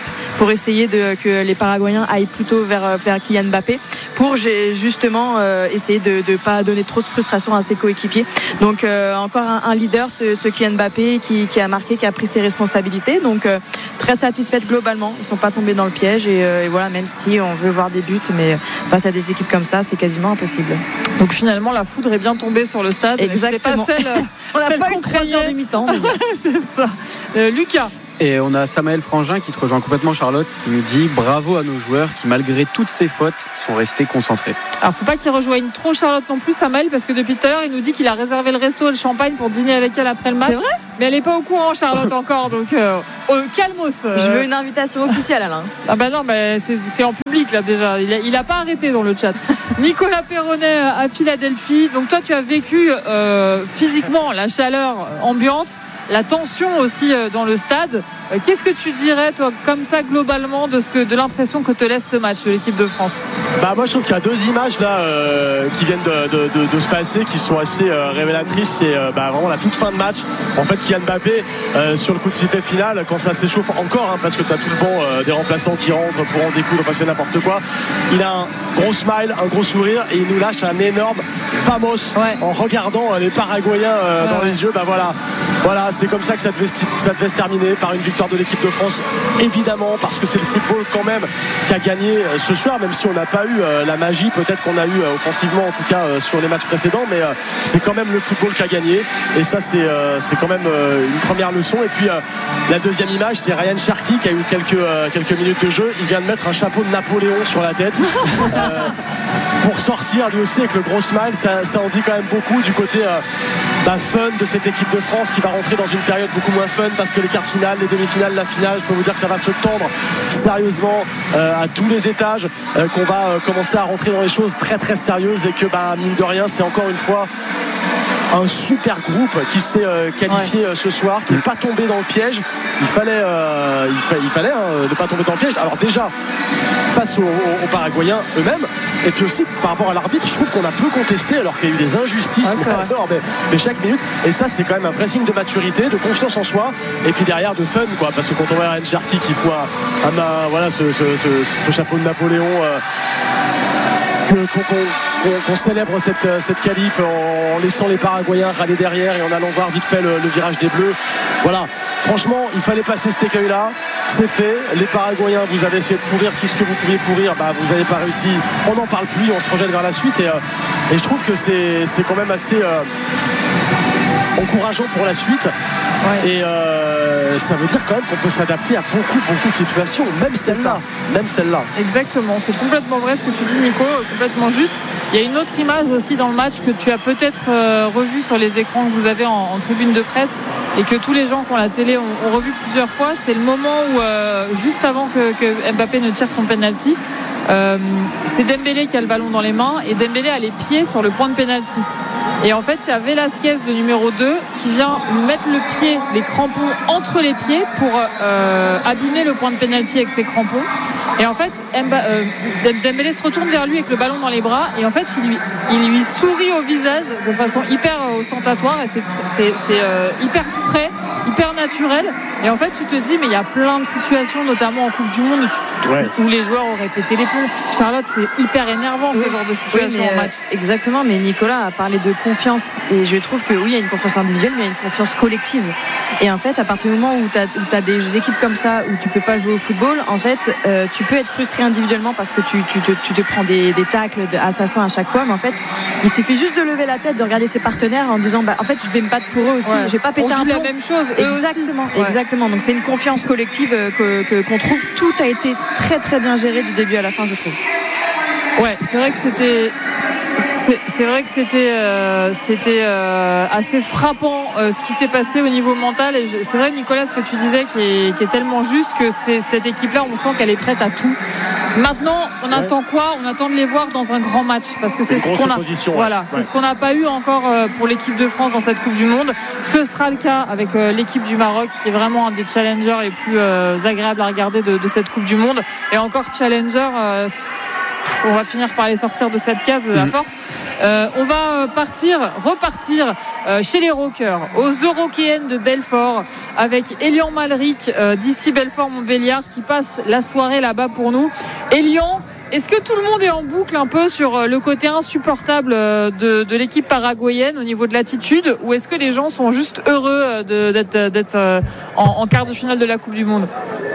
pour essayer de, que les Paraguayens aillent plutôt vers, vers Kylian Mbappé pour justement euh, essayer de ne pas donner trop de frustration à ses coéquipiers. Donc euh, encore un, un leader, ce, ce Kylian Mbappé qui, qui a marqué, qui a pris ses responsabilités. Donc euh, très satisfaite globalement. Ils ne sont pas tombés dans le piège et, euh, et voilà, même si on veut voir des buts, mais face à des équipes comme ça, c'est quasiment impossible. Donc finalement, la foudre est bien tombée sur le stade. Exactement. Pas celle, on n'a pas eu qu'on trois heures de mi-temps. Mais... c'est ça. Euh, Lucas. Et on a Samaël Frangin qui te rejoint complètement, Charlotte, qui nous dit bravo à nos joueurs qui, malgré toutes ces fautes, sont restés concentrés. Alors, faut pas qu'il rejoigne trop Charlotte non plus, Samaël, parce que depuis tout à l'heure, il nous dit qu'il a réservé le resto et le champagne pour dîner avec elle après le match. C'est vrai ? Mais elle est pas au courant, Charlotte, encore. Donc, euh, euh, calmos. Euh... Je veux une invitation officielle, Alain. Ah bah non, mais c'est, c'est en public là déjà. Il a, il a pas arrêté dans le chat. Nicolas Perronnet à Philadelphie. Donc toi, tu as vécu euh, physiquement la chaleur ambiante, la tension aussi euh, dans le stade. Euh, qu'est-ce que tu dirais, toi, comme ça, globalement, de, ce que, de l'impression que te laisse ce match de l'équipe de France ? Bah moi je trouve qu'il y a deux images là euh, qui viennent de, de, de, de se passer qui sont assez euh, révélatrices. C'est euh, bah, vraiment la toute fin de match. En fait, Kylian Mbappé euh, sur le coup de sifflet final, quand ça s'échauffe encore, hein, parce que tu as tout le banc euh, des remplaçants qui rentrent pour en découdre, enfin c'est n'importe quoi. Il a un gros smile, un gros sourire et il nous lâche un énorme famos ouais. en regardant euh, les Paraguayens euh, ouais, dans ouais. les yeux. Bah voilà, voilà, c'est comme ça que ça devait, ça devait se terminer, par une victoire de l'équipe de France, évidemment, parce que c'est le football quand même qui a gagné euh, ce soir, même si on n'a pas eu euh, la magie peut-être qu'on a eu euh, offensivement en tout cas euh, sur les matchs précédents, mais euh, c'est quand même le football qui a gagné et ça c'est, euh, c'est quand même euh, une première leçon. Et puis euh, la deuxième image, c'est Ryan Cherki qui a eu quelques, euh, quelques minutes de jeu. Il vient de mettre un chapeau de Napoléon sur la tête euh, pour sortir lui aussi avec le gros smile. Ça, ça en dit quand même beaucoup du côté euh, bah, fun de cette équipe de France qui va rentrer dans une période beaucoup moins fun parce que les quarts finales, les demi-finales, la finale, je peux vous dire que ça va se tendre sérieusement euh, à tous les étages, euh, qu'on va euh, commencer à rentrer dans les choses très très sérieuses et que bah, mine de rien, c'est encore une fois un super groupe qui s'est euh, qualifié ouais. euh, ce soir, qui n'est pas tombé dans le piège. Il fallait, euh, il, fa- il fallait hein, ne pas tomber dans le piège. Alors déjà face aux, aux, aux Paraguayens eux-mêmes, et puis aussi par rapport à l'arbitre, je trouve qu'on a peu contesté alors qu'il y a eu des injustices ouais, mais, mais, mais chaque minute. Et ça, c'est quand même un vrai signe de maturité, de confiance en soi, et puis derrière de fun, quoi. Parce que quand on voit Ryan Cherki qui fout un, un, un, voilà, ce, ce, ce, ce chapeau de Napoléon. Euh, Que, qu'on, qu'on, qu'on célèbre cette, cette qualif en laissant les Paraguayens râler derrière et en allant voir vite fait le, le virage des Bleus. Voilà, franchement, il fallait passer cet écueil-là. C'est fait. Les Paraguayens, vous avez essayé de pourrir tout ce que vous pouviez pourrir. Bah, vous n'avez pas réussi. On n'en parle plus. On se projette vers la suite. Et, euh, et je trouve que c'est, c'est quand même assez euh, encourageant pour la suite. Ouais. Et euh, ça veut dire quand même qu'on peut s'adapter à beaucoup, beaucoup de situations, même celle-là, même celle-là. Exactement, c'est complètement vrai ce que tu dis, Nico, complètement juste. Il y a une autre image aussi dans le match que tu as peut-être euh, revue sur les écrans que vous avez en, en tribune de presse et que tous les gens qui ont la télé ont, ont revu plusieurs fois. C'est le moment où, euh, juste avant que, que Mbappé ne tire son penalty, euh, c'est Dembélé qui a le ballon dans les mains et Dembélé a les pieds sur le point de penalty. Et en fait, il y a Velasquez, le numéro deux, qui vient mettre le pied, les crampons entre les pieds pour euh, abîmer le point de pénalty avec ses crampons. Et en fait, Mba, euh, Dembélé se retourne vers lui avec le ballon dans les bras. Et en fait, il lui, il lui sourit au visage de façon hyper ostentatoire. Et c'est, c'est, c'est euh, hyper frais, hyper naturel. Et en fait, tu te dis, mais il y a plein de situations, notamment en Coupe du Monde, où, tu, ouais. où les joueurs auraient pété les plombs. Charlotte, c'est hyper énervant oui. ce genre de situation oui, en match. Euh, exactement, mais Nicolas a parlé de confiance. Et je trouve que oui, il y a une confiance individuelle, mais il y a une confiance collective. Et en fait, à partir du moment où tu as des équipes comme ça, où tu peux pas jouer au football, en fait, euh, tu peux être frustré individuellement parce que tu, tu, te, tu te prends des, des tacles assassins à chaque fois. Mais en fait, il suffit juste de lever la tête, de regarder ses partenaires en disant, bah, en fait, je vais me battre pour eux aussi. Ouais. Je vais pas péter On un plomb. la même chose. Exactement, ouais. exactement. Donc c'est une confiance collective que, que, qu'on trouve. Tout a été très très bien géré du début à la fin, je trouve. Ouais, c'est vrai que c'était. C'est, c'est vrai que c'était, euh, c'était euh, assez frappant euh, ce qui s'est passé au niveau mental. Et je, c'est vrai, Nicolas, ce que tu disais qui est, qui est tellement juste que c'est, cette équipe-là, on sent qu'elle est prête à tout. Maintenant, on ouais. attend quoi ? On attend de les voir dans un grand match parce que c'est, c'est ce qu'on a. Voilà, ouais. c'est ce qu'on n'a pas eu encore euh, pour l'équipe de France dans cette Coupe du Monde. Ce sera le cas avec euh, l'équipe du Maroc, qui est vraiment un des challengers les plus euh, agréables à regarder de, de cette Coupe du Monde. Et encore challenger, euh, on va finir par les sortir de cette case à force. Euh, on va partir, repartir euh, chez les Rockers, aux Eurockéennes de Belfort, avec Elian Malric euh, d'ici Belfort-Montbéliard qui passe la soirée là-bas pour nous. Elian, est-ce que tout le monde est en boucle un peu sur le côté insupportable de, de l'équipe paraguayenne au niveau de l'attitude, ou est-ce que les gens sont juste heureux de, d'être, d'être en, en quart de finale de la Coupe du Monde ?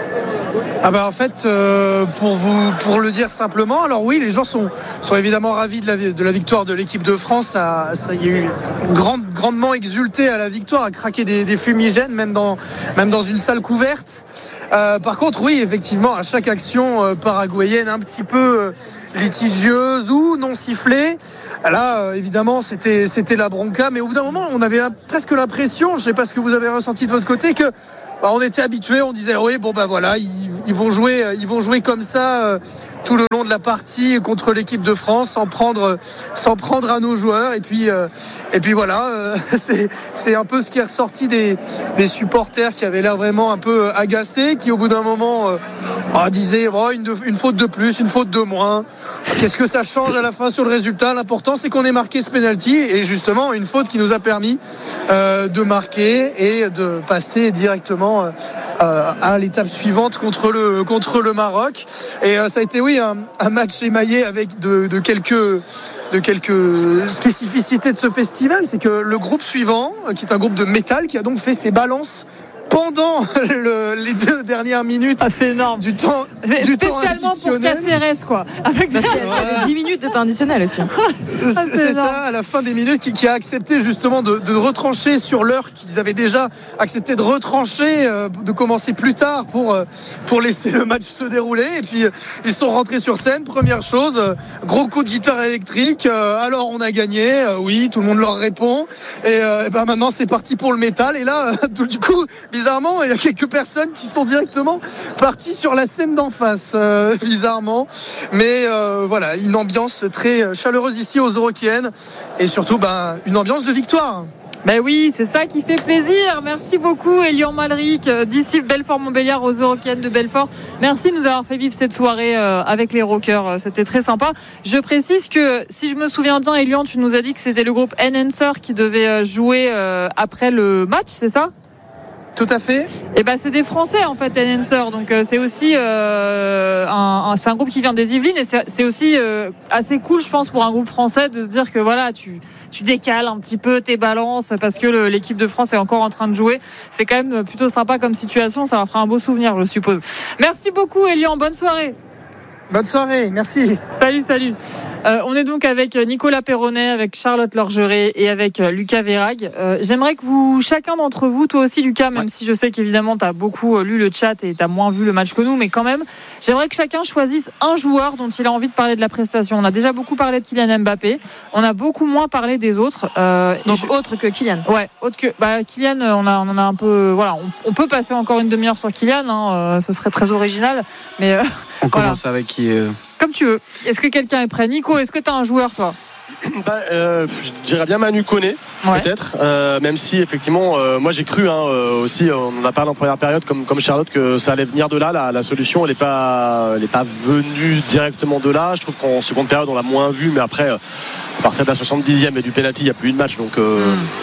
Ah bah en fait, euh, pour vous, pour le dire simplement, alors oui, les gens sont, sont évidemment ravis de la, de la victoire de l'équipe de France. Ça, ça y a eu grande, grandement exulté à la victoire, à craquer des, des fumigènes, même dans, même dans une salle couverte. Euh, par contre, oui, effectivement, à chaque action euh, paraguayenne un petit peu euh, litigieuse ou non sifflée, là, euh, évidemment, c'était, c'était la bronca. Mais au bout d'un moment, on avait presque l'impression, je ne sais pas ce que vous avez ressenti de votre côté, que bah, on était habitués, on disait oui, bon ben bah, voilà, ils, ils vont jouer, ils vont jouer comme ça euh, tout le long de la partie contre l'équipe de France, sans prendre, sans prendre à nos joueurs. Et puis, euh, et puis voilà, euh, c'est, c'est un peu ce qui est ressorti des, des supporters qui avaient l'air vraiment un peu agacés, qui au bout d'un moment euh, oh, disaient oh, une, une faute de plus, une faute de moins. Qu'est-ce que ça change à la fin sur le résultat ? L'important, c'est qu'on ait marqué ce penalty, et justement une faute qui nous a permis euh, de marquer et de passer directement euh, à l'étape suivante contre le, contre le Maroc. Et euh, ça a été oui un, un match émaillé avec de, de quelques de quelques spécificités de ce festival. C'est que le groupe suivant, qui est un groupe de métal, qui a donc fait ses balances pendant le, les deux dernières minutes. Ah, c'est énorme. Du temps, c'est du spécialement temps pour Caceres, quoi. Avec Parce qu'il y a dix minutes de temps additionnel aussi. C'est, ah, c'est c'est ça, à la fin des minutes, qui, qui a accepté justement de, de retrancher sur l'heure qu'ils avaient déjà accepté de retrancher, euh, de commencer plus tard pour, euh, pour laisser le match se dérouler. Et puis, euh, ils sont rentrés sur scène. Première chose, euh, gros coup de guitare électrique. Euh, alors, on a gagné. Euh, oui, tout le monde leur répond. Et, euh, et ben maintenant, c'est parti pour le métal. Et là, euh, du coup, bizarrement, il y a quelques personnes qui sont directement parties sur la scène d'en face, euh, bizarrement. Mais euh, voilà, une ambiance très chaleureuse ici aux Eurockéennes, et surtout ben, une ambiance de victoire. Ben oui, c'est ça qui fait plaisir. Merci beaucoup, Elian Malric, d'ici Belfort-Montbéliard aux Eurockéennes de Belfort. Merci de nous avoir fait vivre cette soirée avec les Rockers. C'était très sympa. Je précise que, si je me souviens bien, Elian, tu nous as dit que c'était le groupe Enhancer qui devait jouer après le match, c'est ça ? Tout à fait. Et ben c'est des Français en fait, Enhancer. Donc euh, c'est aussi euh, un, un, c'est un groupe qui vient des Yvelines, et c'est, c'est aussi euh, assez cool, je pense, pour un groupe français de se dire que voilà, tu tu décales un petit peu tes balances parce que le, l'équipe de France est encore en train de jouer. C'est quand même plutôt sympa comme situation. Ça leur fera un beau souvenir, je suppose. Merci beaucoup, Elian. Bonne soirée. Bonne soirée, merci. Salut, salut. Euh, on est donc avec Nicolas Perronnet, avec Charlotte Lorgeret et avec Lucas Vérag. Euh, j'aimerais que vous, chacun d'entre vous, toi aussi Lucas, même ouais. si je sais qu'évidemment tu as beaucoup lu le chat et tu as moins vu le match que nous, mais quand même, j'aimerais que chacun choisisse un joueur dont il a envie de parler de la prestation. On a déjà beaucoup parlé de Kylian Mbappé, on a beaucoup moins parlé des autres. Euh, donc je... autre que Kylian. Ouais, autre que bah, Kylian, on, a, on en a un peu... Voilà, on, on peut passer encore une demi-heure sur Kylian, hein, euh, ce serait très original, mais... Euh, on voilà. commence avec qui euh... Comme tu veux. Est-ce que quelqu'un est prêt ? Nico, est-ce que tu as un joueur, toi ? bah, euh, Je dirais bien Manu Koné, ouais. peut-être. Euh, même si, effectivement, euh, moi j'ai cru hein, euh, aussi, on en a parlé en première période, comme, comme Charlotte, que ça allait venir de là. La, la solution, elle n'est pas, elle est pas venue directement de là. Je trouve qu'en seconde période, on l'a moins vu. Mais après, à partir de la soixante-dixième et du penalty, il n'y a plus eu de match. Donc, euh,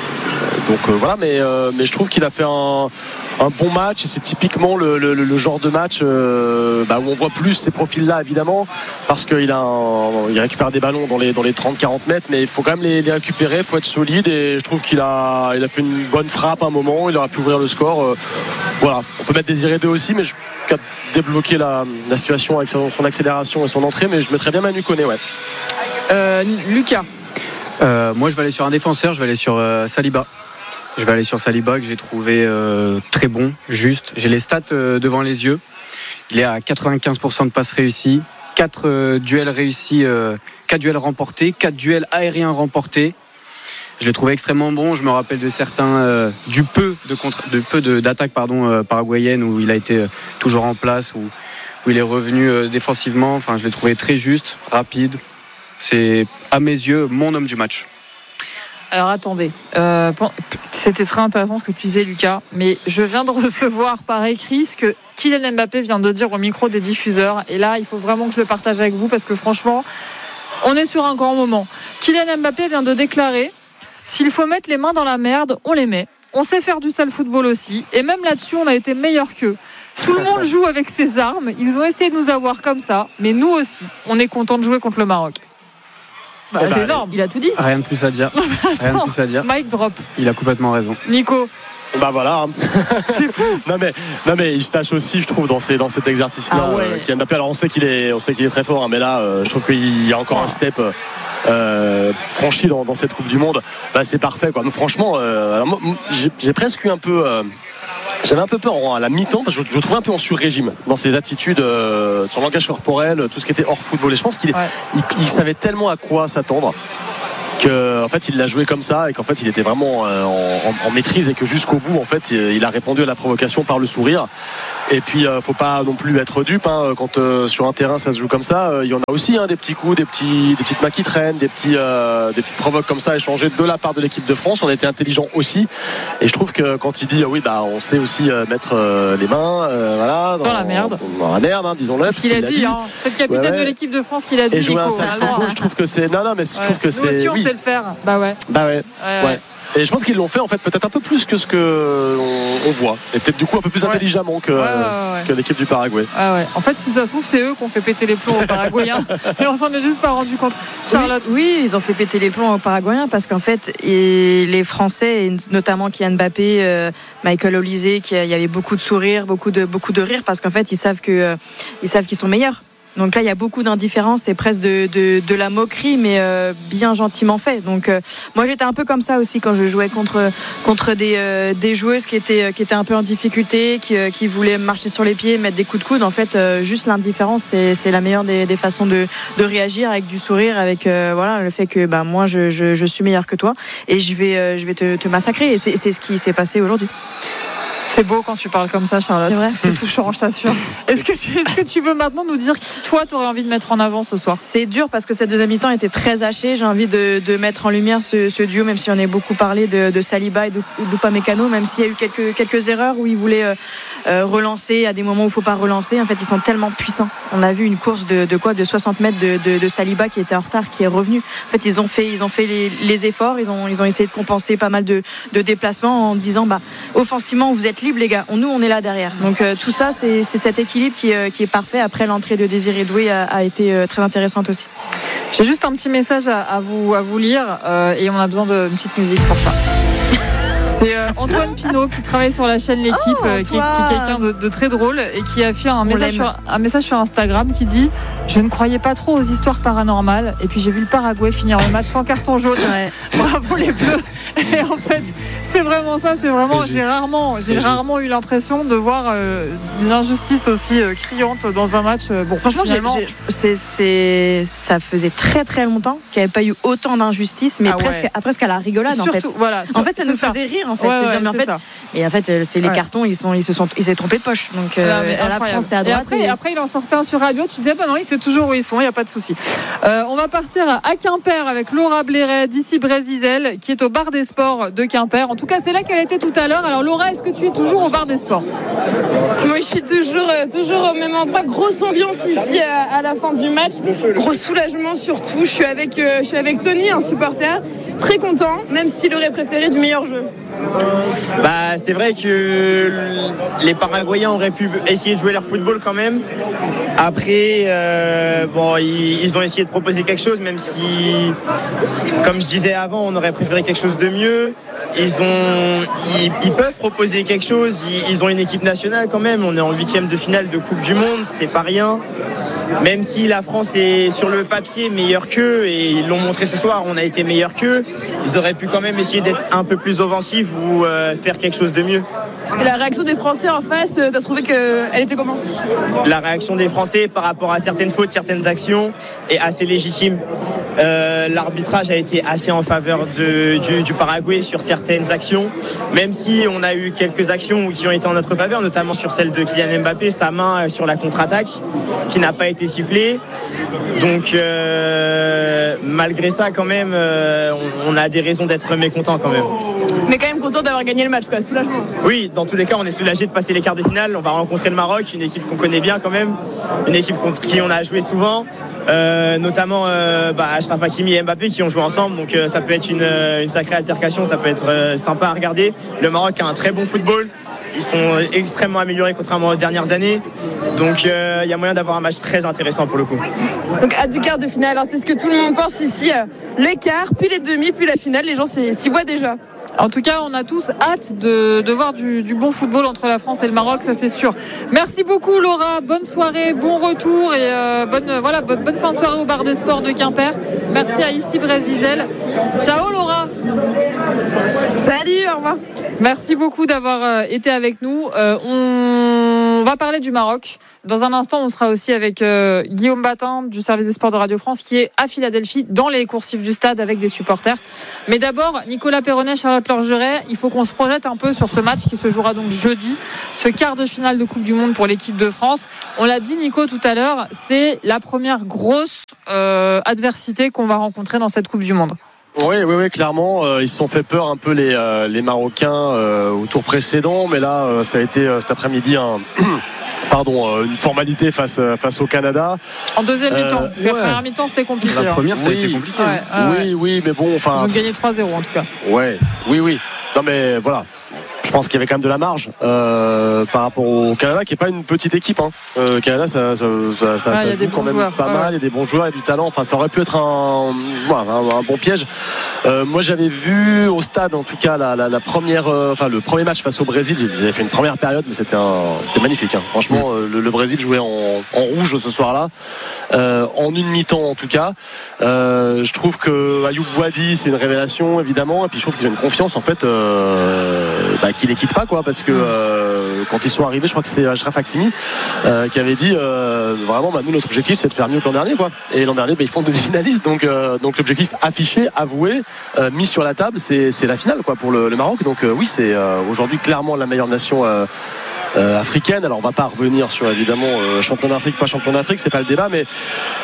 mm. donc euh, voilà. Mais, euh, mais je trouve qu'il a fait un. un bon match, et c'est typiquement le, le, le genre de match euh, bah, où on voit plus ces profils-là évidemment, parce qu'il a un, il récupère des ballons dans les, dans les trente à quarante mètres, mais il faut quand même les, les récupérer, il faut être solide, et je trouve qu'il a, il a fait une bonne frappe à un moment, il aurait pu ouvrir le score. Euh, voilà, on peut mettre Désiré deux aussi, mais je peux débloquer la, la situation avec son, son accélération et son entrée, mais je mettrais bien Manu Koné, ouais. Euh, Lucas. Euh, moi je vais aller sur un défenseur, je vais aller sur euh, Saliba. Je vais aller sur Saliba, que j'ai trouvé euh, très bon, juste. J'ai les stats euh, devant les yeux. Il est à quatre-vingt-quinze pour cent de passes réussies, quatre euh, duels réussis, euh, quatre duels remportés, quatre duels aériens remportés. Je l'ai trouvé extrêmement bon. Je me rappelle de certains, euh, du peu de, contre, de peu de, d'attaques pardon, euh, paraguayennes où il a été euh, toujours en place, où, où il est revenu euh, défensivement. Enfin, je l'ai trouvé très juste, rapide. C'est, à mes yeux, mon homme du match. Alors attendez, euh, c'était très intéressant ce que tu disais Lucas, mais je viens de recevoir par écrit ce que Kylian Mbappé vient de dire au micro des diffuseurs, et là il faut vraiment que je le partage avec vous, parce que franchement On est sur un grand moment. Kylian Mbappé vient de déclarer « S'il faut mettre les mains dans la merde, on les met. On sait faire du sale football aussi. Et même là-dessus, on a été meilleurs qu'eux. Tout le monde joue avec ses armes. Ils ont essayé de nous avoir comme ça. Mais nous aussi, on est content de jouer contre le Maroc. » Bah, bah, c'est énorme. Il a tout dit. Rien de plus à dire. Rien de plus à dire. Mic drop. Il a complètement raison. Nico. Bah voilà. C'est fou. non mais non mais il se tâche aussi, je trouve, dans ces dans cet exercice-là. Ah ouais. euh, Kylian Mbappé. Alors on sait qu'il est on sait qu'il est très fort, hein, mais là, euh, je trouve qu'il y a encore un step euh, franchi dans, dans cette Coupe du Monde. Bah c'est parfait, quoi. Donc, franchement, euh, alors, moi, j'ai, j'ai presque eu un peu. Euh, J'avais un peu peur à la mi-temps parce que je, je le trouvais un peu en sur-régime dans ses attitudes, euh, son langage corporel, tout ce qui était hors football. Et je pense qu'il est, ouais. il, il savait tellement à quoi s'attendre que en fait il l'a joué comme ça et qu'en fait il était vraiment euh, en, en, en maîtrise et que jusqu'au bout en fait il a répondu à la provocation par le sourire. Et puis euh, faut pas non plus être dupe, hein, quand euh, sur un terrain ça se joue comme ça, euh, il y en a aussi, hein, des petits coups, des petits, des petites mains qui traînent, des petits, euh, des petites provoques comme ça échangées de la part de l'équipe de France. On a été intelligent aussi. Et je trouve que quand il dit euh, oui bah on sait aussi euh, mettre euh, les mains, euh, voilà, dans, dans la merde, dans la merde, hein, disons-le. C'est ce qu'il a dit. dit. Hein. C'est le capitaine ouais, ouais. de l'équipe de France qui l'a dit. Et jouer Nico, un sale football, je trouve que c'est non non mais je ouais. trouve que Nous c'est. aussi on oui. sait le faire. Bah ouais. Bah ouais. ouais. ouais. Et je pense qu'ils l'ont fait en fait peut-être un peu plus que ce que on, on voit et peut-être du coup un peu plus ouais. intelligemment que, ouais, ouais, ouais. que l'équipe du Paraguay. Ah ouais. En fait si ça se trouve c'est eux qui ont fait péter les plombs aux Paraguayens et on s'en est juste pas rendu compte. Charlotte. Oui, oui, ils ont fait péter les plombs aux Paraguayens parce qu'en fait et les Français et notamment Kylian Mbappé, euh, Michael Olise, qui il y avait beaucoup de sourires, beaucoup de beaucoup de rires parce qu'en fait ils savent que euh, ils savent qu'ils sont meilleurs. Donc là, il y a beaucoup d'indifférence et presque de, de, de la moquerie, mais euh, bien gentiment fait. Donc euh, moi, j'étais un peu comme ça aussi quand je jouais contre, contre des, euh, des joueuses qui étaient, qui étaient un peu en difficulté, qui, euh, qui voulaient marcher sur les pieds, mettre des coups de coude. En fait, euh, juste l'indifférence, c'est, c'est la meilleure des, des façons de, de réagir, avec du sourire, avec euh, voilà, le fait que bah, moi, je, je, je suis meilleur que toi et je vais, euh, je vais te, te massacrer. Et c'est, c'est ce qui s'est passé aujourd'hui. C'est beau quand tu parles comme ça, Charlotte. C'est, vrai. C'est touchant, je t'assure. Est-ce que, tu, est-ce que tu veux maintenant nous dire qui, toi, tu aurais envie de mettre en avant ce soir ? C'est dur parce que cette deuxième mi-temps était très hachée. J'ai envie de, de mettre en lumière ce, ce duo, même si on a beaucoup parlé de, de Saliba et de d'Upamecano, même s'il y a eu quelques, quelques erreurs où ils voulaient euh, euh, relancer à des moments où il ne faut pas relancer. En fait, ils sont tellement puissants. On a vu une course de, de quoi de soixante mètres de, de, de Saliba qui était en retard, qui est revenu. En fait, ils ont fait, ils ont fait les, les efforts. Ils ont, ils ont essayé de compenser pas mal de, de déplacements en disant bah, offensivement, vous êtes libres, les gars. On, nous, on est là derrière. Donc euh, tout ça, c'est, c'est cet équilibre qui, euh, qui est parfait. Après, l'entrée de Désiré Doué a, a été euh, très intéressante aussi. J'ai juste un petit message à, à, vous, à vous lire euh, et on a besoin d'une petite musique pour ça. C'est euh, Antoine Pinault qui travaille sur la chaîne L'Équipe, oh, euh, qui, qui est quelqu'un de, de très drôle et qui a fait un message, sur, un message sur Instagram qui dit « Je ne croyais pas trop aux histoires paranormales et puis j'ai vu le Paraguay finir le match sans carton jaune. Ouais. Bravo les Bleus !» Et en fait, c'est vraiment ça, c'est vraiment, c'est j'ai rarement, j'ai rarement eu l'impression de voir euh, une injustice aussi euh, criante dans un match. Euh, bon, franchement, finalement, j'ai, j'ai, c'est, c'est, ça faisait très très longtemps qu'il n'y avait pas eu autant d'injustice, mais ah presque, ouais. à, presque à la rigolade. Surtout, en fait, voilà, en fait, ça nous ça. faisait rire. En fait, ouais, ouais, mais en fait, et en fait, c'est les ouais. cartons, ils sont, ils se sont, ils s'est trompé de poche. Donc euh, à la France, c'est à droite. Et après, et... après, il en sortait un sur radio. Tu disais, bah non, il sait toujours où ils sont, il n'y a pas de souci. Euh, on va partir à Quimper avec Laura Blairet d'ici Brésil, qui est au bar des sports de Quimper. En tout cas, c'est là qu'elle était tout à l'heure. Alors, Laura, est-ce que tu es toujours au bar des sports ? Moi, je suis toujours, euh, toujours au même endroit. Grosse ambiance ici à, à la fin du match. Gros soulagement surtout. Je suis avec, euh, je suis avec Tony, un supporter, très content, même s'il aurait préféré du meilleur jeu. Bah, c'est vrai que les Paraguayens auraient pu essayer de jouer leur football quand même. Après, euh, bon, ils, ils ont essayé de proposer quelque chose, même si, comme je disais avant, on aurait préféré quelque chose de mieux. Ils, ont, ils, ils peuvent proposer quelque chose. Ils, ils ont une équipe nationale quand même. On est en huitième de finale de Coupe du Monde, c'est pas rien. Même si la France est sur le papier meilleure qu'eux, et ils l'ont montré ce soir, on a été meilleur qu'eux, ils auraient pu quand même essayer d'être un peu plus offensifs ou euh, faire quelque chose de mieux. Et la réaction des Français en face, t'as trouvé qu'elle était comment ? La réaction des Français par rapport à certaines fautes, certaines actions est assez légitime. Euh, l'arbitrage a été assez en faveur de, du, du Paraguay sur certaines actions, même si on a eu quelques actions qui ont été en notre faveur, notamment sur celle de Kylian Mbappé, sa main sur la contre-attaque qui n'a pas été sifflée. Donc euh, malgré ça quand même euh, on, on a des raisons d'être mécontents quand même. Mais quand même content d'avoir gagné le match, quoi, soulagement. Oui, dans tous les cas on est soulagé de passer les quarts de finale. On va rencontrer le Maroc, une équipe qu'on connaît bien quand même, une équipe contre qui on a joué souvent. euh, notamment euh, bah, Achraf Hakimi et Mbappé qui ont joué ensemble, donc euh, ça peut être une, une sacrée altercation, ça peut être euh, sympa à regarder. Le Maroc a un très bon football, ils sont extrêmement améliorés contrairement aux dernières années, donc il euh, y a moyen d'avoir un match très intéressant pour le coup. Donc hâte du quart de finale, alors c'est ce que tout le monde pense ici, euh, les quarts, puis les demi, puis la finale, les gens s'y voient déjà. En tout cas, on a tous hâte de, de voir du, du bon football entre la France et le Maroc, ça c'est sûr. Merci beaucoup Laura, bonne soirée, bon retour et euh, bonne, voilà, bonne, bonne fin de soirée au bar des sports de Quimper. Merci à Ici Brésil. Ciao Laura. Salut, au revoir. Merci beaucoup d'avoir été avec nous. Euh, on va parler du Maroc. Dans un instant, on sera aussi avec euh, Guillaume Batin du service des sports de Radio France qui est à Philadelphie dans les coursifs du stade avec des supporters. Mais d'abord, Nicolas Perronnet, Charlotte Lorgeret, il faut qu'on se projette un peu sur ce match qui se jouera donc jeudi, ce quart de finale de Coupe du Monde pour l'équipe de France. On l'a dit Nico tout à l'heure, c'est la première grosse euh, adversité qu'on va rencontrer dans cette Coupe du Monde. Oui, oui, oui, clairement, euh, ils se sont fait peur un peu les, euh, les Marocains euh, au tour précédent, mais là, euh, ça a été euh, cet après-midi un pardon, euh, une formalité face face au Canada. En deuxième euh, mi-temps, parce ouais. La première mi-temps c'était compliqué. La première, ça oui, a été compliqué. Ouais, hein. Oui, ouais. oui, mais bon, enfin. Ils ont gagné trois zéro en tout cas. Ouais, oui, oui. Non, mais voilà. Je pense qu'il y avait quand même de la marge euh, par rapport au Canada, qui n'est pas une petite équipe. Hein. Euh, Canada, ça, ça, ça, ça, ouais, ça joue quand même joueurs. pas ouais. mal. Il y a des bons joueurs et du talent. Enfin, ça aurait pu être un, ouais, un, un bon piège. Euh, moi, j'avais vu au stade, en tout cas, la, la, la première, euh, enfin, le premier match face au Brésil. Ils avaient fait une première période, mais c'était, un, c'était magnifique. Hein. Franchement, mmh. le, le Brésil jouait en, en rouge ce soir-là, euh, en une mi-temps en tout cas. Euh, je trouve que Ayoub Boadi, c'est une révélation évidemment, et puis je trouve qu'ils ont une confiance en fait. Euh, bah, qui les quitte pas quoi, parce que euh, quand ils sont arrivés, je crois que c'est Achraf Hakimi euh, qui avait dit euh, vraiment bah, nous notre objectif c'est de faire mieux que l'an dernier quoi. Et l'an dernier bah, ils font demi-finaliste, donc euh, donc l'objectif affiché, avoué, euh, mis sur la table, c'est c'est la finale quoi pour le, le Maroc. Donc euh, oui, c'est euh, aujourd'hui clairement la meilleure nation euh, Euh, africaine. Alors on va pas revenir sur évidemment euh, champion d'Afrique, pas champion d'Afrique, c'est pas le débat, mais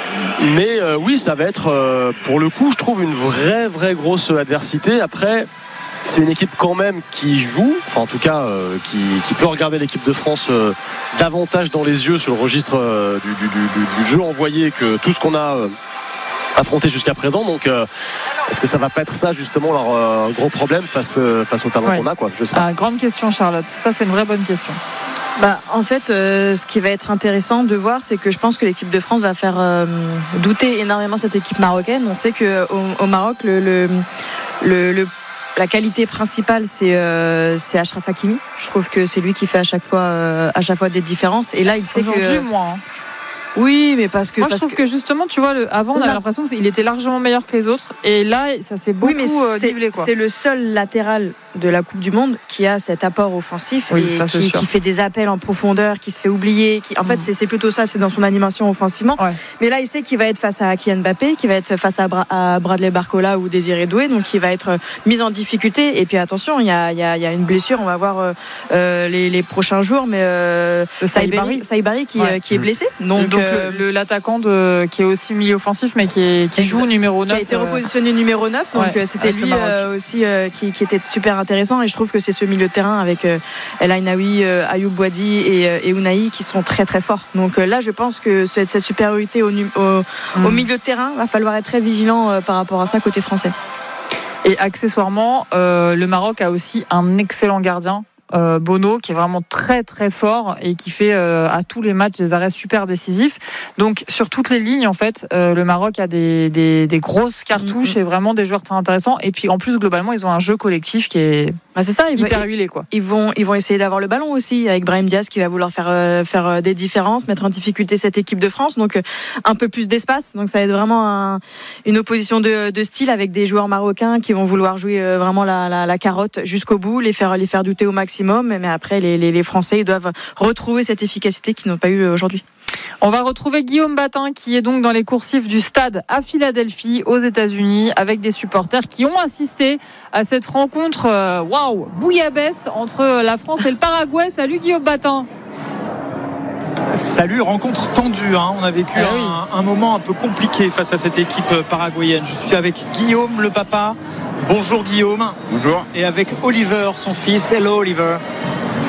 mais euh, oui, ça va être euh, pour le coup, je trouve une vraie vraie grosse adversité. Après, c'est une équipe quand même qui joue, enfin en tout cas euh, qui, qui peut regarder l'équipe de France euh, davantage dans les yeux sur le registre euh, du, du, du, du jeu envoyé que tout ce qu'on a euh, affronté jusqu'à présent. Donc euh, est-ce que ça va pas être ça justement leur euh, gros problème face, euh, face au talent ouais. qu'on a quoi, je sais pas. Ah, grande question Charlotte, ça c'est une vraie bonne question. Bah, en fait, euh, ce qui va être intéressant de voir, c'est que je pense que l'équipe de France va faire euh, douter énormément cette équipe marocaine. On sait qu'au au Maroc, le, le, le, le la qualité principale, c'est, euh, c'est Achraf Hakimi. Je trouve que c'est lui qui fait à chaque fois, euh, à chaque fois des différences. Et là, il sait Aujourd'hui, que. moi. Hein. Oui, mais parce que. Moi, parce je trouve que... que justement, tu vois, le, avant, on avait l'impression qu'il était largement meilleur que les autres. Et là, ça s'est beaucoup oui, mais c'est, nivelé, quoi. C'est le seul latéral de la Coupe du Monde qui a cet apport offensif oui, et ça, qui, qui fait des appels en profondeur, qui se fait oublier. Qui, en mmh. fait, c'est, c'est plutôt ça, c'est dans son animation offensivement. Ouais. Mais là, il sait qu'il va être face à Kylian Mbappé, qu'il va être face à, Bra- à Bradley Barcola ou Désiré Doué, donc il va être mis en difficulté. Et puis attention, il y a, il y a, il y a une blessure, on va voir euh, les, les prochains jours, mais euh, Saïbari, Saïbari qui, ouais. euh, qui est blessé. Donc, donc euh, le, le, l'attaquant de, qui est aussi milieu offensif, mais qui, est, qui joue numéro neuf. Qui a été repositionné numéro neuf, donc ouais, c'était lui euh, aussi euh, qui, qui était super intéressant. Et je trouve que c'est ce milieu de terrain avec euh, El Ainaoui, euh, Ayoub Boadi et, euh, et Ounahi qui sont très très forts. Donc euh, là, je pense que cette, cette supériorité au, au, mmh. au milieu de terrain, va falloir être très vigilant euh, par rapport à ça côté français. Et accessoirement, euh, le Maroc a aussi un excellent gardien. Euh, Bono qui est vraiment très très fort et qui fait euh, à tous les matchs des arrêts super décisifs. Donc sur toutes les lignes en fait euh, le Maroc a des, des, des grosses cartouches mmh. et vraiment des joueurs très intéressants, et puis en plus globalement ils ont un jeu collectif qui est bah c'est ça, ils hyper vont, huilé quoi. Ils vont, ils vont essayer d'avoir le ballon aussi avec Brahim Diaz qui va vouloir faire, euh, faire des différences, mettre en difficulté cette équipe de France, donc euh, un peu plus d'espace, donc ça va être vraiment un, une opposition de, de style avec des joueurs marocains qui vont vouloir jouer euh, vraiment la, la, la carotte jusqu'au bout, les faire, les faire douter au maximum. Mais après, les, les, les Français ils doivent retrouver cette efficacité qu'ils n'ont pas eu aujourd'hui. On va retrouver Guillaume Batin qui est donc dans les coursifs du stade à Philadelphie, aux États-Unis, avec des supporters qui ont assisté à cette rencontre waouh, wow, bouillabaisse entre la France et le Paraguay. Salut Guillaume Batin. Salut, rencontre tendue, hein. On a vécu eh un, oui. un moment un peu compliqué face à cette équipe paraguayenne. Je suis avec Guillaume, le papa. Bonjour Guillaume. Bonjour. Et avec Oliver, son fils. Hello Oliver.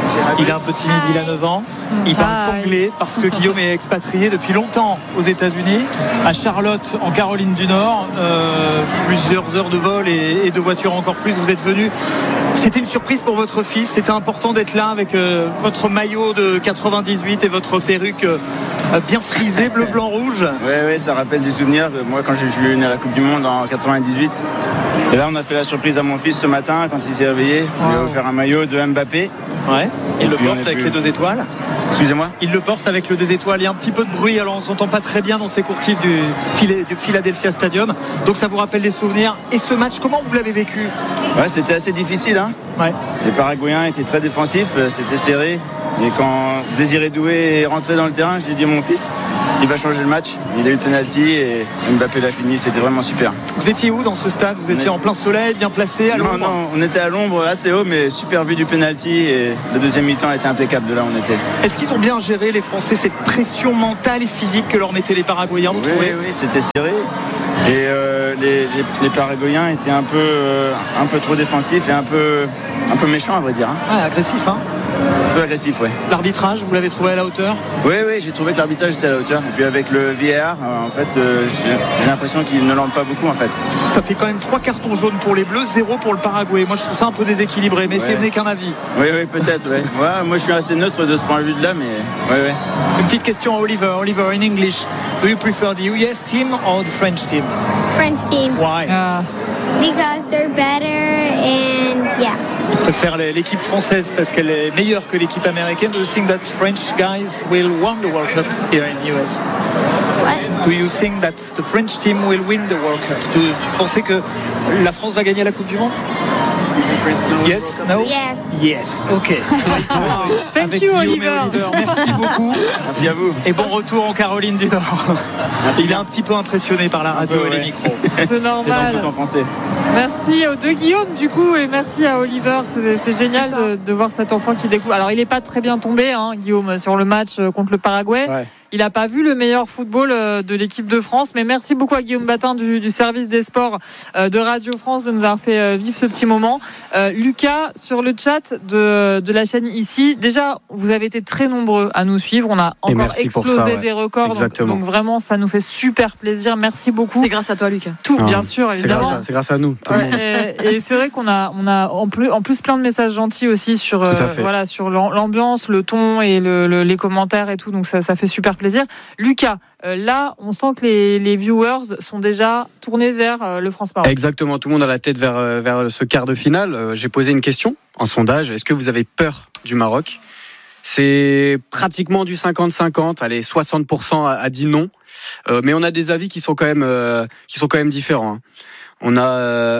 Il est un peu timide, il a neuf ans. Il parle qu'anglais parce que Guillaume est expatrié depuis longtemps aux États-Unis, à Charlotte, en Caroline du Nord. Euh, plusieurs heures de vol et, et de voiture encore plus. Vous êtes venu. C'était une surprise pour votre fils. C'était important d'être là avec euh, votre maillot de quatre-vingt-dix-huit et votre perruque euh, bien frisée, bleu, blanc, rouge. Oui, oui, ça rappelle des souvenirs. Moi, quand je suis venu à la Coupe du Monde en quatre-vingt-dix-huit, et là, on a fait la surprise à mon fils ce matin quand il s'est réveillé. On lui a offert un maillot de Mbappé. Ouais. Il le porte avec plus... les deux étoiles. Excusez-moi. Il le porte avec le deux étoiles. Il y a un petit peu de bruit, alors on ne s'entend pas très bien dans ces courtifs du, du Philadelphia Stadium. Donc ça vous rappelle les souvenirs. Et ce match, comment vous l'avez vécu? Ouais, c'était assez difficile. Hein. Ouais. Les Paraguayens étaient très défensifs, c'était serré. Et quand Désiré Doué est rentré dans le terrain, j'ai dit à mon fils, il va changer le match. Il a eu le penalty et Mbappé l'a fini. C'était vraiment super. Vous étiez où dans ce stade? Vous étiez en plein soleil, bien placé, à l'ombre? Non, non, on était à l'ombre, assez haut, mais super vue du penalty. Et le deuxième mi-temps était impeccable de là où on était. Est-ce qu'ils ont bien géré, les Français, cette pression mentale et physique que leur mettaient les Paraguayens? Oui, oui, oui, c'était serré. Et euh, les, les, les Paraguayens étaient un peu, euh, un peu trop défensifs et un peu, un peu méchants, à vrai dire. Hein. Ah, agressif, hein? Un peu agressif, oui. L'arbitrage, vous l'avez trouvé à la hauteur? Oui, oui, j'ai trouvé que l'arbitrage était à la hauteur. Et puis avec le V A R, euh, en fait, euh, j'ai, j'ai l'impression qu'il ne lente pas beaucoup, en fait. Ça fait quand même trois cartons jaunes pour les Bleus, zéro pour le Paraguay. Moi, je trouve ça un peu déséquilibré, mais ouais. Ce n'est qu'un avis. Oui, oui, peut-être, ouais. Ouais, moi, je suis assez neutre de ce point de vue-là, mais ouais, ouais. Une petite question à Oliver. Oliver, in English, do you prefer the U S team or the French team? French team. Why? Uh, because they're better and yeah. Il préfère l'équipe française parce qu'elle est meilleure que l'équipe américaine. Do you think that French guys will win the World Cup here in the U S? What? Do you think that the French team will win the World Cup? Do you pensez que la France va gagner la Coupe du Monde? Yes, no? Yes. Yes, ok. Thank you, Oliver. Oliver. Merci beaucoup. Merci à vous. Et bon retour en Caroline du Nord. Merci. Il est un petit peu impressionné par la radio et ouais. les micros. C'est normal. C'est tout en français. Merci aux deux Guillaume du coup et merci à Oliver. C'est, c'est génial c'est de, de voir cet enfant qui découvre. Alors il n'est pas très bien tombé, hein, Guillaume, sur le match contre le Paraguay. Ouais. Il n'a pas vu le meilleur football de l'équipe de France, mais merci beaucoup à Guillaume Batin du, du service des sports de Radio France de nous avoir fait vivre ce petit moment. Euh, Lucas, sur le chat de, de la chaîne ici, déjà vous avez été très nombreux à nous suivre, on a encore explosé ça, ouais. des records, donc, donc vraiment ça nous fait super plaisir, merci beaucoup. C'est grâce à toi Lucas. Tout, ah, bien sûr, évidemment. C'est grâce à, c'est grâce à nous. Tout ouais, le monde. Et, et c'est vrai qu'on a, on a en plus, en plus plein de messages gentils aussi sur, euh, voilà, sur l'ambiance, le ton et le, le, les commentaires et tout, donc ça, ça fait super plaisir. Lucas, euh, là, on sent que les, les viewers sont déjà tournés vers euh, le France-Maroc. Exactement, tout le monde a la tête vers, euh, vers ce quart de finale. Euh, j'ai posé une question en sondage. Est-ce que vous avez peur du Maroc? C'est pratiquement du cinquante cinquante. Allez, soixante pour cent a, a dit non. Euh, mais on a des avis qui sont quand même, euh, qui sont quand même différents. Hein. On a... Euh...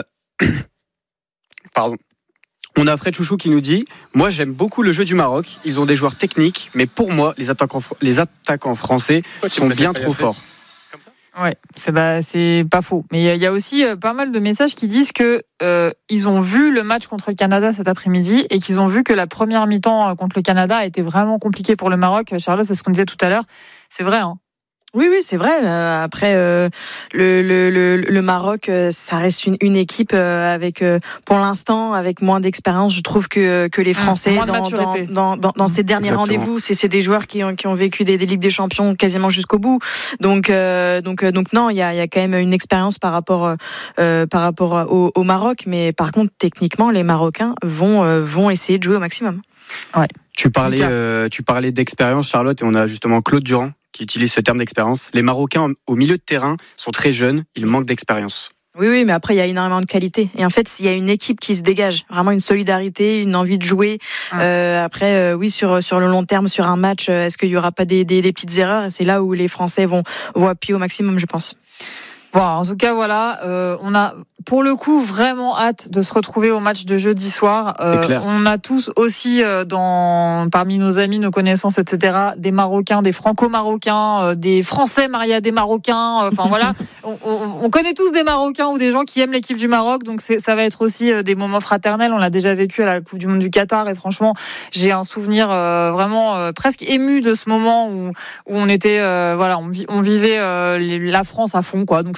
Pardon. On a Fred Chouchou qui nous dit « Moi, j'aime beaucoup le jeu du Maroc. Ils ont des joueurs techniques, mais pour moi, les attaquants, les attaquants français ouais, sont bien trop forts. » Ouais, c'est, bah, c'est pas faux. Mais il y, y a aussi euh, pas mal de messages qui disent que euh, ils ont vu le match contre le Canada cet après-midi et qu'ils ont vu que la première mi-temps euh, contre le Canada a été vraiment compliquée pour le Maroc. Charlotte, c'est ce qu'on disait tout à l'heure. C'est vrai, hein. Oui, oui, c'est vrai. Euh, après, euh, le, le, le, le Maroc, euh, ça reste une, une équipe euh, avec, euh, pour l'instant, avec moins d'expérience. Je trouve que que les Français mmh, dans, dans, dans, dans, dans ces derniers Exactement. rendez-vous, c'est, c'est des joueurs qui ont qui ont vécu des, des Ligues des Champions quasiment jusqu'au bout. Donc euh, donc donc non, il y a il y a quand même une expérience par rapport euh, par rapport au, au Maroc. Mais par contre, techniquement, les Marocains vont euh, vont essayer de jouer au maximum. Ouais. Tu parlais euh, tu parlais d'expérience, Charlotte, et on a justement Claude Durand qui utilise ce terme d'expérience. Les Marocains au milieu de terrain sont très jeunes, ils manquent d'expérience. Oui, oui, mais après, il y a énormément de qualité. Et en fait, il y a une équipe qui se dégage. Vraiment une solidarité, une envie de jouer. Ah. Euh, après, euh, oui, sur, sur le long terme, sur un match, est-ce qu'il n'y aura pas des, des, des petites erreurs? Et c'est là où les Français vont, vont appuyer au maximum, je pense. Bon, en tout cas, voilà, euh, on a pour le coup vraiment hâte de se retrouver au match de jeudi soir. Euh, on a tous aussi euh, dans parmi nos amis, nos connaissances, et cetera, des Marocains, des Franco-Marocains, euh, des Français mariés à des Marocains. Enfin euh, voilà, on, on, on connaît tous des Marocains ou des gens qui aiment l'équipe du Maroc. Donc c'est, ça va être aussi euh, des moments fraternels. On l'a déjà vécu à la Coupe du Monde du Qatar et franchement, j'ai un souvenir euh, vraiment euh, presque ému de ce moment où où on était, euh, voilà, on, on vivait euh, les, la France à fond, quoi. Donc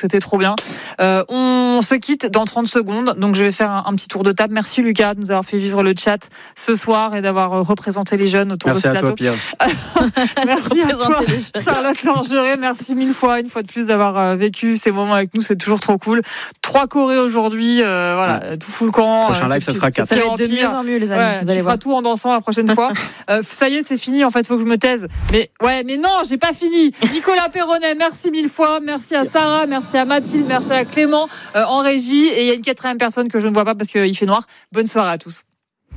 c'était trop bien. Euh, on se quitte dans trente secondes, donc je vais faire un, un petit tour de table. Merci Lucas de nous avoir fait vivre le chat ce soir et d'avoir représenté les jeunes autour merci de ce plateau. Merci à toi, Pierre. Merci à toi, Charlotte Langeray. Merci mille fois, une fois de plus, d'avoir vécu ces moments avec nous. C'est toujours trop cool. Trois chorés aujourd'hui, euh, voilà, ouais. tout fout le camp. Prochain live, ça sera quatre. Ça va être de mieux en mieux, les amis. Ouais, vous allez tu voir. feras tout en dansant la prochaine fois. euh, ça y est, c'est fini. En fait, faut que je me taise. Mais ouais, mais non, j'ai pas fini. Nicolas Perronnet, merci mille fois. Merci à Sarah, merci à Mathilde, merci à Clément euh, en régie. Et il y a une quatrième personne que je ne vois pas parce qu'il fait noir. Bonne soirée à tous.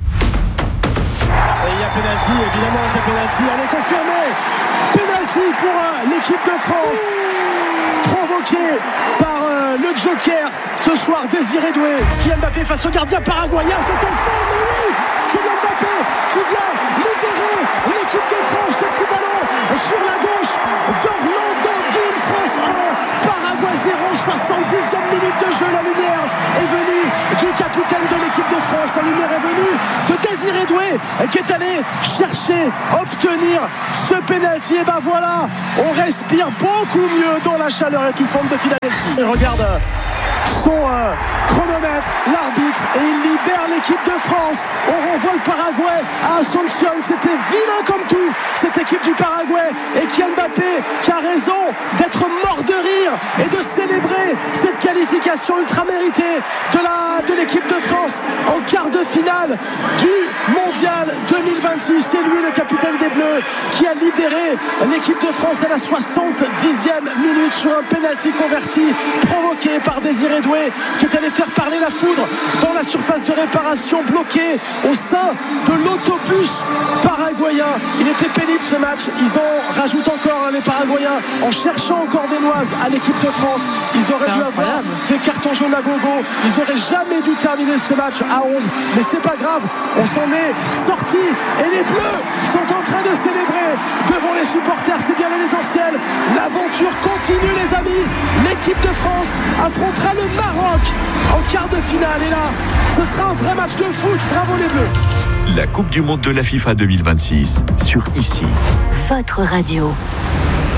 Et il y a pénalty, évidemment, il y a pénalty. Elle est confirmée. Pénalty pour euh, l'équipe de France. Provoqué par euh, le Joker ce soir, Désiré Doué. Kylian Mbappé face au gardien paraguayen. C'est en forme, mais oui, Kylian Mbappé qui vient libérer l'équipe de France. Le petit ballon sur la gauche d'Orlando Gil. France un, Paraguay zéro. soixante-dixième minute de jeu. La lumière est venue du capitaine de l'équipe de France. La lumière est venue de Désiré Doué qui est allé chercher, obtenir ce pénalty. Et ben voilà, on respire beaucoup mieux dans la chaleur étouffante de Philadelphie. Il regarde son euh, chronomètre, l'arbitre, et il libère l'équipe de France. On renvoie le Paraguay à Asunción. C'était vilain comme tout, cette équipe du Paraguay. Et Kylian Mbappé qui a raison d'être mort de rire et de célébrer cette qualification ultra méritée de, la, de l'équipe de France en quart de finale du Mondial deux mille vingt-six. C'est lui le capitaine des Bleus qui a libéré l'équipe de France à la soixante-dixième minute sur un penalty converti provoqué par Désiré Doué qui est allé faire parler la foudre dans la surface de réparation, bloqué au sein de l'autobus paraguayen. Il était pénible ce match. Ils en rajoutent encore, hein, les Paraguayens, en cherchant encore des noises à l'équipe de France. Ils auraient dû avoir des cartons jaunes à gogo. Ils auraient jamais dû terminer ce match à onze, mais c'est pas grave, on s'en est sorti et les Bleus sont en train de célébrer devant les supporters. C'est bien l'essentiel. L'aventure continue, les amis. L'équipe de France affrontera le Maroc en quart de finale et là ce sera un vrai match de foot. Bravo les Bleus. La Coupe du Monde de la FIFA deux mille vingt-six sur Ici. Votre radio.